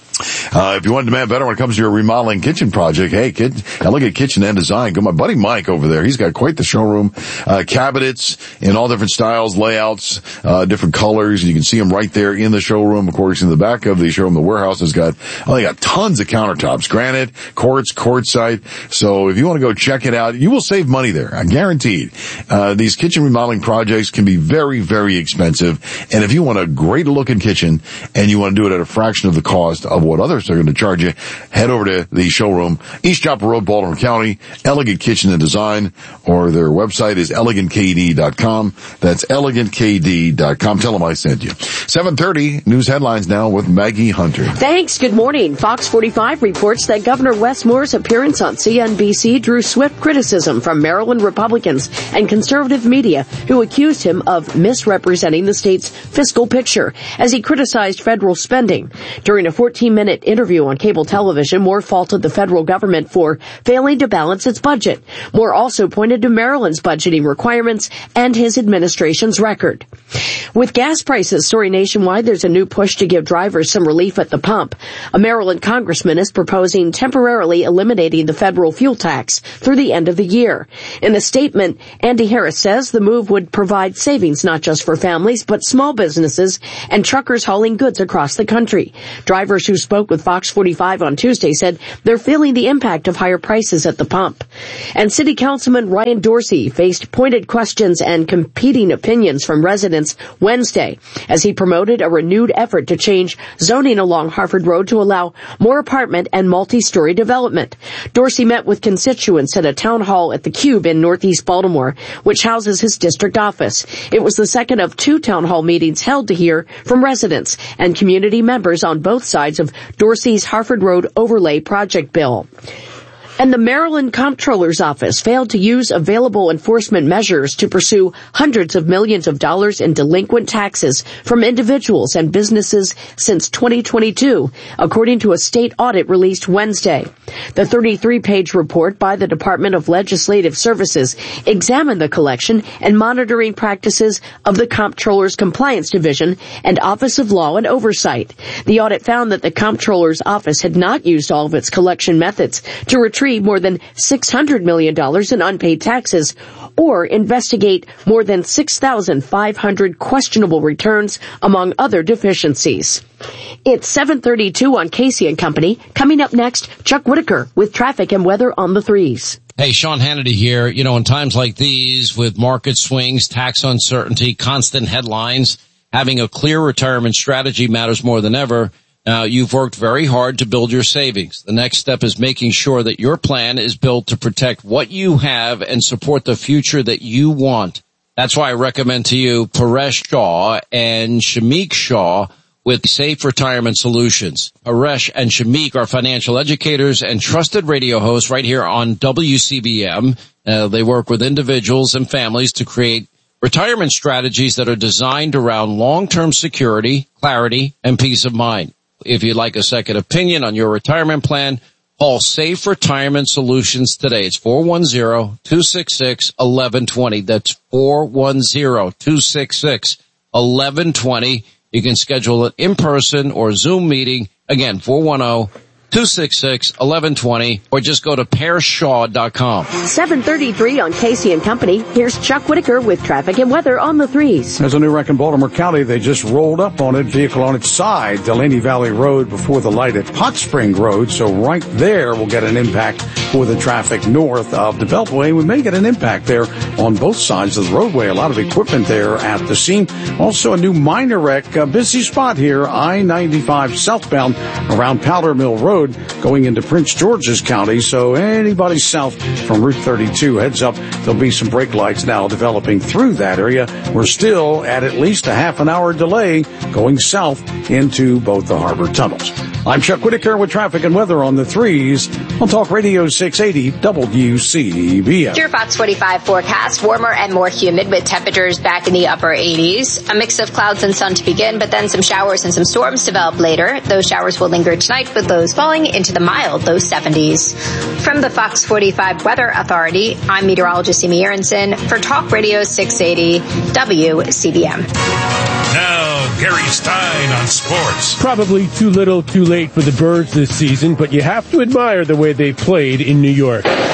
Speaker 4: Uh, if you want to demand better when it comes to your remodeling kitchen project, hey, kid, Elegant Kitchen and Design. Go, my buddy Mike over there. He's got quite the showroom. Uh, cabinets in all different styles, layouts, uh, different colors. You can see them right there in the showroom. Of course, in the back of the showroom, the warehouse has got, oh, they got tons of countertops, granite, quartz, quartzite. So if you want to go check it out, you will save money there. I guaranteed. Uh, these kitchen remodeling projects can be very, very expensive. And if you want a great looking kitchen and you want to do it at a fraction of the cost of what others are going to charge you, head over to the showroom, East Chopper Road, Baltimore County, Elegant Kitchen and Design, or their website is elegant k d dot com. That's elegant k d dot com. Tell them I sent you. seven thirty, news headlines now with Maggie Hunter.
Speaker 14: Thanks. Good morning. Fox forty-five reports that Governor Wes Moore's appearance on C N B C drew swift criticism from Maryland Republicans and conservative media who accused him of misrepresenting the state's fiscal picture as he criticized federal spending. During a fourteen-minute interview on cable television, Moore faulted the federal government for failing to balance its budget. Moore also pointed to Maryland's budgeting requirements and his administration's record. With gas prices soaring nationwide, there's a new push to give drivers some relief at the pump. A Maryland congressman is proposing temporarily eliminating the federal fuel tax through the end of the year. In a statement, Andy Harris says the move would provide savings not just for families, but small businesses and truckers hauling goods across the country. Drivers who spoke with Fox forty-five on Tuesday said they're feeling the impact of higher prices at the pump. And City Councilman Ryan Dorsey faced pointed questions and competing opinions from residents Wednesday as he promoted a renewed effort to change zoning along Harford Road to allow more apartment and multi-story development. Dorsey met with constituents at a town hall at the Cube in Northeast Baltimore, which houses his district office. It was the second of two town hall meetings held to hear from residents and community members on both sides of Dorsey's Harford Road overlay project bill. And the Maryland Comptroller's Office failed to use available enforcement measures to pursue hundreds of millions of dollars in delinquent taxes from individuals and businesses since twenty twenty-two, according to a state audit released Wednesday. The thirty-three page report by the Department of Legislative Services examined the collection and monitoring practices of the Comptroller's Compliance Division and Office of Law and Oversight. The audit found that the Comptroller's Office had not used all of its collection methods to retrieve more than six hundred million dollars in unpaid taxes or investigate more than six thousand five hundred questionable returns, among other deficiencies. It's seven thirty-two on Casey and Company. Coming up next, Chuck Whitaker with traffic and weather on the threes.
Speaker 3: Hey, Sean Hannity here. You know, in times like these, with market swings, tax uncertainty, constant headlines, having a clear retirement strategy matters more than ever. Now, you've worked very hard to build your savings. The next step is making sure that your plan is built to protect what you have and support the future that you want. That's why I recommend to you Paresh Shah and Shamik Shah with Safe Retirement Solutions. Paresh and Shamik are financial educators and trusted radio hosts right here on W C B M. Uh, they work with individuals and families to create retirement strategies that are designed around long-term security, clarity, and peace of mind. If you'd like a second opinion on your retirement plan, call Safe Retirement Solutions today. It's four one zero, two six six, one one two zero. That's four one zero, two six six, one one two zero. You can schedule an in-person or Zoom meeting. Again, four one zero, two six six, one one two zero, or just go to pear shaw dot com.
Speaker 14: seven thirty-three on Casey and Company. Here's Chuck Whitaker with traffic and weather on the threes.
Speaker 5: There's a new wreck in Baltimore County. They just rolled up on it. Vehicle on its side, Delaney Valley Road before the light at Hot Spring Road. So right there we'll get an impact for the traffic north of the Beltway. We may get an impact there on both sides of the roadway. A lot of equipment there at the scene. Also a new minor wreck, a busy spot here, I ninety-five southbound around Powder Mill Road, going into Prince George's County. So anybody south from Route thirty-two, heads up, there'll be some brake lights now developing through that area. We're still at at least a half an hour delay going south into both the harbor tunnels. I'm Chuck Whitaker with traffic and weather on the threes on Talk Radio six eighty W C B M.
Speaker 15: Your Fox forty-five forecast, warmer and more humid with temperatures back in the upper eighties. A mix of clouds and sun to begin, but then some showers and some storms develop later. Those showers will linger tonight with lows falling into the mild low seventies. From the Fox forty-five Weather Authority, I'm meteorologist Amy Aronson for Talk Radio six eighty W C B M.
Speaker 2: Now, Gary Stein on sports.
Speaker 16: Probably too little, too late for the Birds this season, but you have to admire the way they played in New York.
Speaker 17: And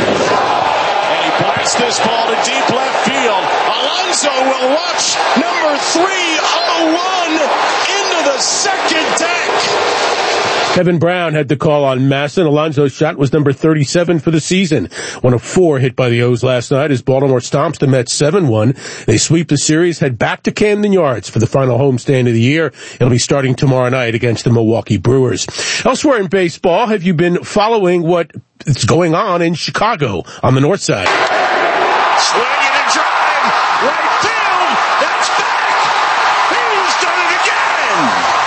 Speaker 17: he blasts this ball to deep left field. Alonso will watch number three oh one into the second deck.
Speaker 16: Kevin Brown had the call on Masson. Alonso's shot was number thirty-seven for the season. One of four hit by the O's last night as Baltimore stomps the Mets seven one. They sweep the series, head back to Camden Yards for the final homestand of the year. It'll be starting tomorrow night against the Milwaukee Brewers. Elsewhere in baseball, have you been following what is going on in Chicago on the north side?
Speaker 17: Swinging and drive. Right field. That's back. He's done it again.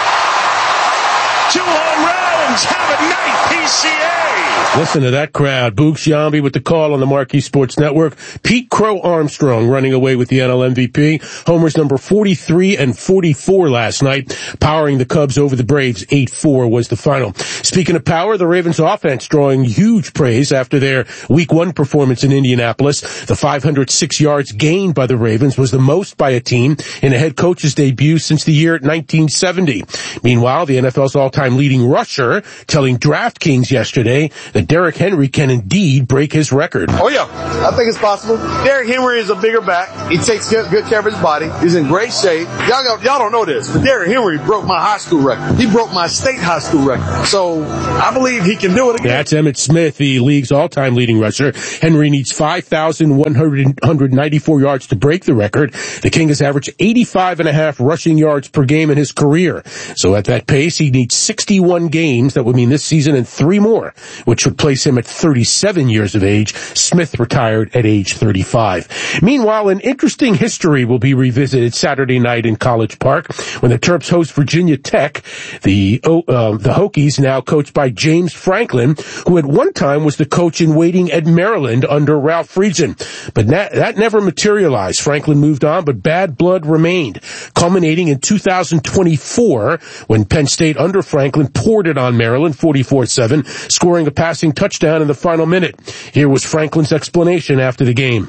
Speaker 17: Two home runs. Have a night, P C A.
Speaker 16: Listen to that crowd. Boog Sciambi with the call on the Marquee Sports Network. Pete Crow Armstrong running away with the N L M V P. Homers number forty-three and forty-four last night, powering the Cubs over the Braves. eight four was the final. Speaking of power, the Ravens offense drawing huge praise after their week one performance in Indianapolis. The five hundred six yards gained by the Ravens was the most by a team in a head coach's debut since the year nineteen seventy. Meanwhile, the N F L's all-time leading rusher telling DraftKings yesterday that Derrick Henry can indeed break his record.
Speaker 6: Oh, yeah. I think it's possible. Derrick Henry is a bigger back. He takes good, good care of his body. He's in great shape. Y'all, y'all don't know this, but Derrick Henry broke my high school record. He broke my state high school record. So I believe he can do it again.
Speaker 16: That's Emmitt Smith, the league's all-time leading rusher. Henry needs five thousand one hundred ninety-four yards to break the record. The King has averaged eighty-five and a half rushing yards per game in his career. So at that pace, he needs sixty-one games. That would mean this season and three more, which would place him at thirty-seven years of age. Smith retired at age thirty-five. Meanwhile, an interesting history will be revisited Saturday night in College Park when the Terps host Virginia Tech. The uh, the Hokies, now coached by James Franklin, who at one time was the coach in waiting at Maryland under Ralph Friedgen. But that, that never materialized. Franklin moved on, but bad blood remained, culminating in two thousand twenty-four when Penn State under Franklin poured it on Maryland forty-four seven, scoring a passing touchdown in the final minute. Here was Franklin's explanation after the game.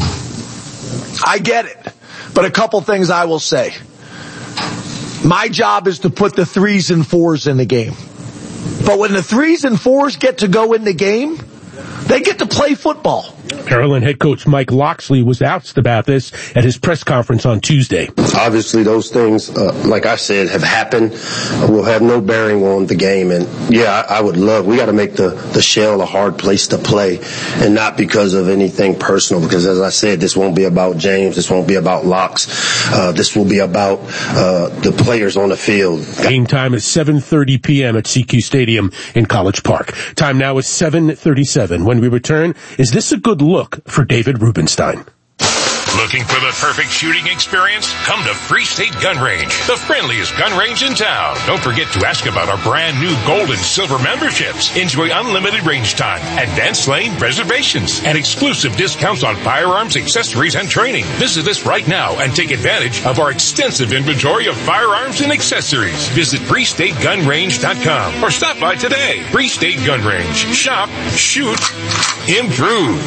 Speaker 6: I get it, but a couple things I will say. My job is to put the threes and fours in the game. But when the threes and fours get to go in the game, they get to play football.
Speaker 16: Maryland head coach Mike Locksley was asked about this at his press conference on Tuesday.
Speaker 9: Obviously, those things, uh, like I said, have happened. Uh, will have no bearing on the game. And yeah, I, I would love. We got to make the the Shell a hard place to play, and not because of anything personal. Because as I said, this won't be about James. This won't be about Locks. Uh, this will be about uh, the players on the field.
Speaker 16: Game time is seven thirty p.m. at C Q Stadium in College Park. Time now is seven thirty-seven. When we return, is this a good look for David Rubenstein?
Speaker 2: Looking for the perfect shooting experience? Come to Free State Gun Range, the friendliest gun range in town. Don't forget to ask about our brand new gold and silver memberships. Enjoy unlimited range time, advanced lane reservations, and exclusive discounts on firearms, accessories, and training. Visit us right now and take advantage of our extensive inventory of firearms and accessories. Visit free state gun range dot com or stop by today. Free State Gun Range. Shop, shoot, improve.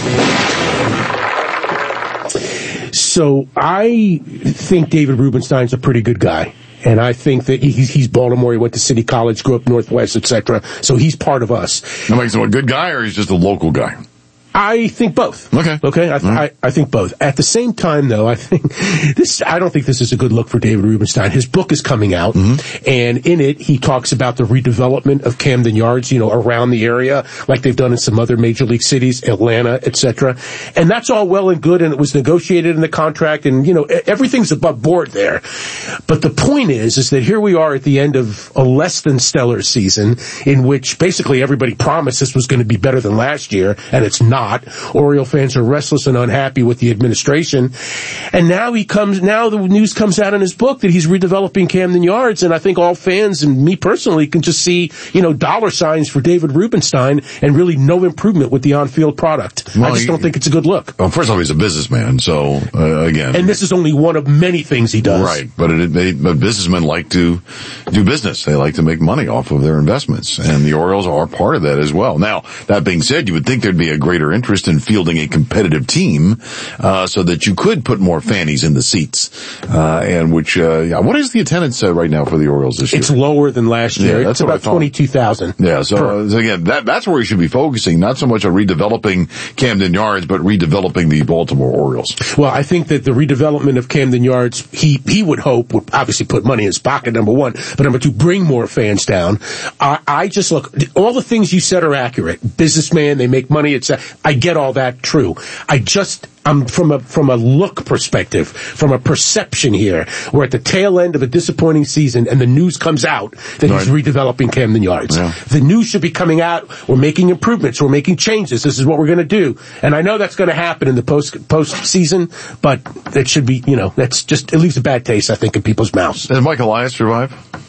Speaker 16: So I think David Rubenstein's a pretty good guy. And I think that he's, he's Baltimore. He went to City College, grew up Northwest, et cetera. So he's part of us.
Speaker 4: That makes him a good guy, or he's just a local guy?
Speaker 16: I think both.
Speaker 4: Okay.
Speaker 16: Okay. I, th-
Speaker 4: right.
Speaker 16: I, I think both. At the same time, though, I think this, I don't think this is a good look for David Rubenstein. His book is coming out, mm-hmm. and in it, he talks about the redevelopment of Camden Yards, you know, around the area, like they've done in some other major league cities, Atlanta, et cetera. And that's all well and good, and it was negotiated in the contract, and, you know, everything's above board there. But the point is, is that here we are at the end of a less than stellar season in which basically everybody promised this was going to be better than last year, and it's not. Oriole fans are restless and unhappy with the administration. And now he comes, now the news comes out in his book that he's redeveloping Camden Yards, and I think all fans and me personally can just see, you know, dollar signs for David Rubenstein and really no improvement with the on-field product. Well, I just he, don't think it's a good look.
Speaker 4: Well, first of all, he's a businessman, so, uh, again.
Speaker 16: And this is only one of many things he does.
Speaker 4: Right, but, it, they, but businessmen like to do business. They like to make money off of their investments, and the Orioles are part of that as well. Now, that being said, you would think there'd be a greater interest in fielding a competitive team, uh, so that you could put more fannies in the seats. Uh, and which, uh, yeah, what is the attendance uh, right now for the Orioles this year?
Speaker 16: It's lower than last year.
Speaker 4: Yeah,
Speaker 16: it's about twenty-two thousand.
Speaker 4: Yeah, so, uh, so again, that, that's where you should be focusing, not so much on redeveloping Camden Yards, but redeveloping the Baltimore Orioles.
Speaker 16: Well, I think that the redevelopment of Camden Yards, he, he would hope, would obviously put money in his pocket, number one, but number two, bring more fans down. I, I just look, all the things you said are accurate. Businessman, they make money, it's, I get all that true. I just, I'm from a, from a look perspective, from a perception here. We're at the tail end of a disappointing season and the news comes out that right. he's redeveloping Camden Yards. Yeah. The news should be coming out, we're making improvements, we're making changes, this is what we're gonna do. And I know that's gonna happen in the post, post season, but it should be, you know, that's just, it leaves a bad taste, I think, in people's mouths.
Speaker 4: Does Mike Elias survive?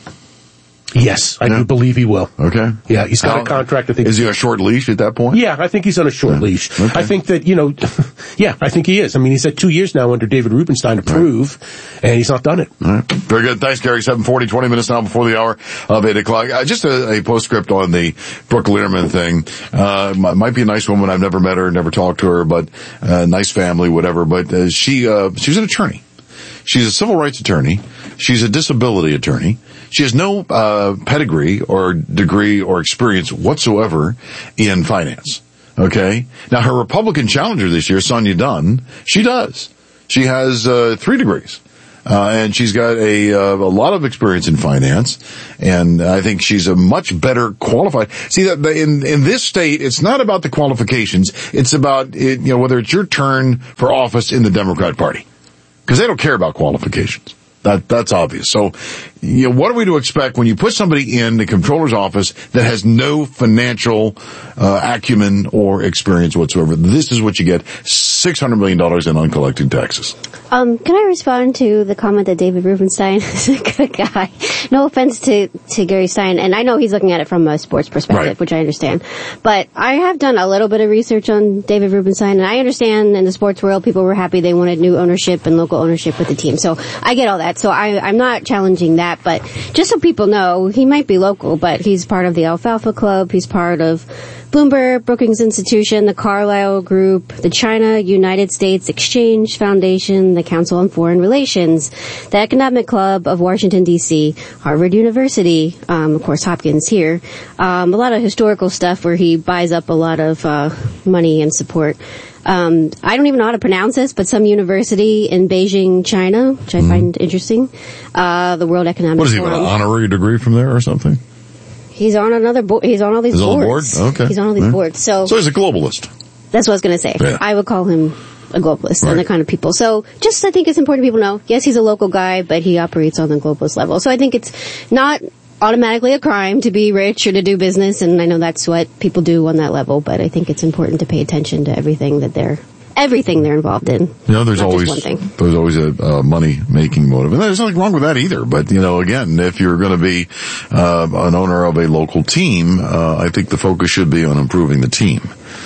Speaker 16: Yes, I yeah. do believe he will.
Speaker 4: Okay.
Speaker 16: Yeah, he's got
Speaker 4: How,
Speaker 16: a contract. I think.
Speaker 4: Is he on a short leash at that point?
Speaker 16: Yeah, I think he's on a short yeah. leash. Okay. I think that, you know, yeah, I think he is. I mean, he's had two years now under David Rubenstein to prove, right. and he's not done it.
Speaker 4: All right. Very good. Thanks, Gary. seven forty, twenty minutes now before the hour of eight o'clock. Uh, just a, a postscript on the Brooke Learman thing. Uh, might be a nice woman. I've never met her, never talked to her, but uh, nice family, whatever. But uh, she, uh, she's an attorney. She's a civil rights attorney. She's a disability attorney. She has no uh pedigree or degree or experience whatsoever in finance. Okay? Now, her Republican challenger this year, Sonia Dunn, she does. She has uh three degrees. Uh and she's got a uh, a lot of experience in finance, and I think she's a much better qualified. See, that in in this state, it's not about the qualifications. It's about it, you know, whether it's your turn for office in the Democrat Party. Because they don't care about qualifications. That, that's obvious. So, you know, what are we to expect when you put somebody in the comptroller's office that has no financial, uh, acumen or experience whatsoever? This is what you get. six hundred million dollars in uncollected taxes.
Speaker 8: Um, can I respond to the comment that David Rubenstein is a good guy? No offense to, to Gary Stein, and I know he's looking at it from a sports perspective, right. which I understand. But I have done a little bit of research on David Rubenstein, and I understand in the sports world people were happy they wanted new ownership and local ownership with the team. So I get all that. So I, I'm not challenging that, but just so people know, he might be local, but he's part of the Alfalfa Club, he's part of Bloomberg, Brookings Institution, the Carlyle Group, the China United States Exchange Foundation, the Council on Foreign Relations, the Economic Club of Washington, D C, Harvard University, um, of course Hopkins here, um, a lot of historical stuff where he buys up a lot of uh, money and support. Um, I don't even know how to pronounce this, but some university in Beijing, China, which I mm. find interesting, uh, the World Economic Forum.
Speaker 4: What is he, an honorary degree from there or something?
Speaker 8: He's on another board. He's on all these
Speaker 4: he's
Speaker 8: boards.
Speaker 4: On the board? Okay.
Speaker 8: He's on all these
Speaker 4: right.
Speaker 8: boards. So,
Speaker 4: so he's a globalist.
Speaker 8: That's what I was going to say.
Speaker 4: Yeah.
Speaker 8: I would call him a globalist
Speaker 4: right.
Speaker 8: and the kind of people. So just I think it's important people know, yes, he's a local guy, but he operates on the globalist level. So I think it's not automatically a crime to be rich or to do business, and I know that's what people do on that level, but I think it's important to pay attention to everything that they're everything they're involved in.
Speaker 4: You know, there's always one thing. there's always a uh, money making motive, and there's nothing wrong with that either. But you know, again, if you're going to be uh, an owner of a local team, uh, I think the focus should be on improving the team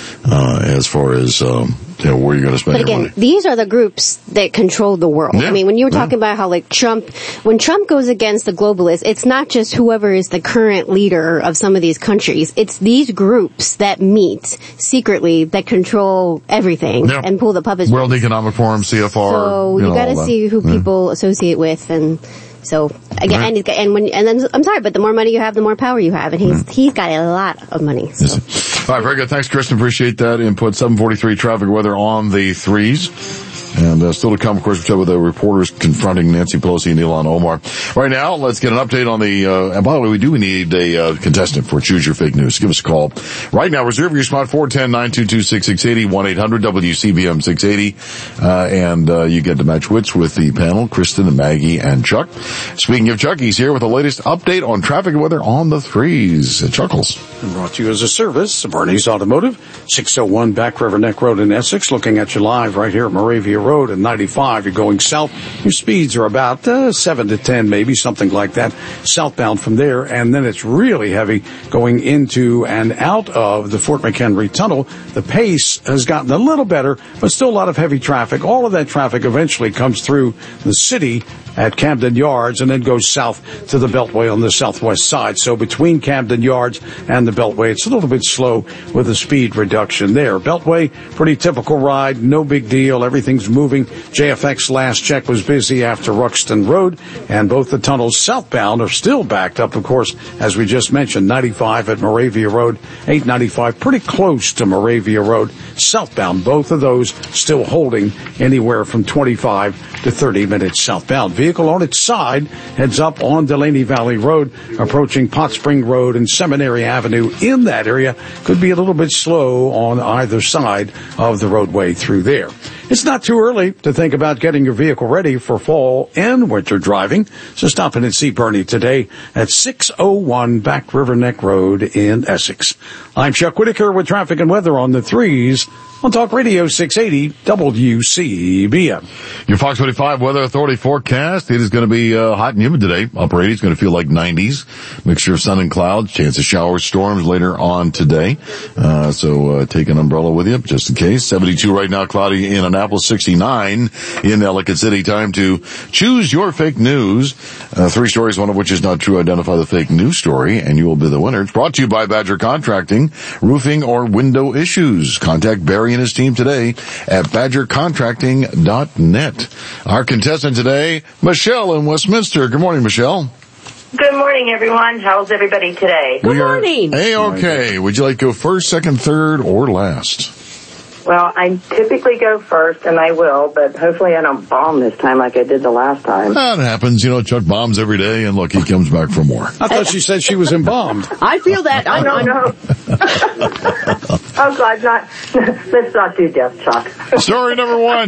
Speaker 4: uh, as far as um, you know where you're going to spend
Speaker 8: but
Speaker 4: your
Speaker 8: again,
Speaker 4: money.
Speaker 8: These are the groups that control the world.
Speaker 4: Yeah.
Speaker 8: I mean, when you were talking
Speaker 4: yeah.
Speaker 8: about how like Trump, when Trump goes against the globalists, it's not just whoever is the current leader of some of these countries. It's these groups that meet secretly that control everything yeah. and pull the puppets.
Speaker 4: World Economic Forum, C F R.
Speaker 8: So you,
Speaker 4: you know,
Speaker 8: got to see who
Speaker 4: yeah.
Speaker 8: people associate with, and so again,
Speaker 4: right.
Speaker 8: and, and when and then I'm sorry, but the more money you have, the more power you have, and he's
Speaker 4: right.
Speaker 8: he's got a lot of money. So.
Speaker 4: Yes. All right, very good. Thanks, Kristen. Appreciate that input. seven forty-three traffic weather on the threes. And uh, still to come, of course, we'll chat with the reporters confronting Nancy Pelosi and Ilhan Omar. Right now, let's get an update on the, uh, and by the way, we do need a uh, contestant for Choose Your Fake News. Give us a call. Right now, reserve your spot, four one zero, nine two two, six six eight zero, one eight hundred W C B M six eighty. Uh, and uh, you get to match wits with the panel, Kristen and Maggie and Chuck. Speaking of Chuck, he's here with the latest update on traffic and weather on the threes. Chuckles.
Speaker 5: Brought to you as a service of Bernie's Automotive, six oh one Back River Neck Road in Essex. Looking at you live right here at Moravia Road and ninety-five. You're going south. Your speeds are about uh, seven to ten, maybe, something like that, southbound from there. And then it's really heavy going into and out of the Fort McHenry Tunnel. The pace has gotten a little better, but still a lot of heavy traffic. All of that traffic eventually comes through the city at Camden Yards and then goes south to the Beltway on the southwest side. So between Camden Yards and the Beltway, it's a little bit slow with a speed reduction there. Beltway, pretty typical ride, no big deal. Everything's moving. J F X last check was busy after Ruxton Road, and both the tunnels southbound are still backed up, of course, as we just mentioned, ninety-five at Moravia Road, eight ninety-five pretty close to Moravia Road, southbound. Both of those still holding anywhere from twenty-five to thirty minutes southbound. Vehicle on its side heads up on Delaney Valley Road, approaching Pot Spring Road and Seminary Avenue. In that area, could be a little bit slow on either side of the roadway through there. It's not too early to think about getting your vehicle ready for fall and winter driving, so stop in and see Bernie today at six oh one Back River Neck Road in Essex. I'm Chuck Whitaker with traffic and weather on the threes on Talk Radio six eighty W C B M.
Speaker 4: Your Fox twenty-five Weather Authority forecast. It is going to be uh, hot and humid today. Upper eighties, going to feel like nineties. Mixture of sun and clouds. Chance of showers, storms later on today. Uh, so uh, take an umbrella with you just in case. seventy-two right now, cloudy in Annapolis. sixty-nine in Ellicott City. Time to choose your fake news. Uh, three stories, one of which is not true. Identify the fake news story, and you will be the winner. It's brought to you by Badger Contracting. Roofing or window issues. Contact Barry and his team today at badger contracting dot net. Our contestant today, Michelle in Westminster. Good morning, Michelle.
Speaker 10: Good morning, everyone. How's everybody today?
Speaker 4: Good morning. A-okay. Would you like to go first, second, third, or last?
Speaker 10: Well, I typically go first, and I will, but hopefully I don't bomb this time like I did the last time.
Speaker 4: That happens. You know, Chuck bombs every day, and look, he comes back for more.
Speaker 5: I thought she said she was embalmed.
Speaker 14: I feel that. I know.
Speaker 10: No. Oh, God, not. Let's not do death, Chuck.
Speaker 4: Story number one.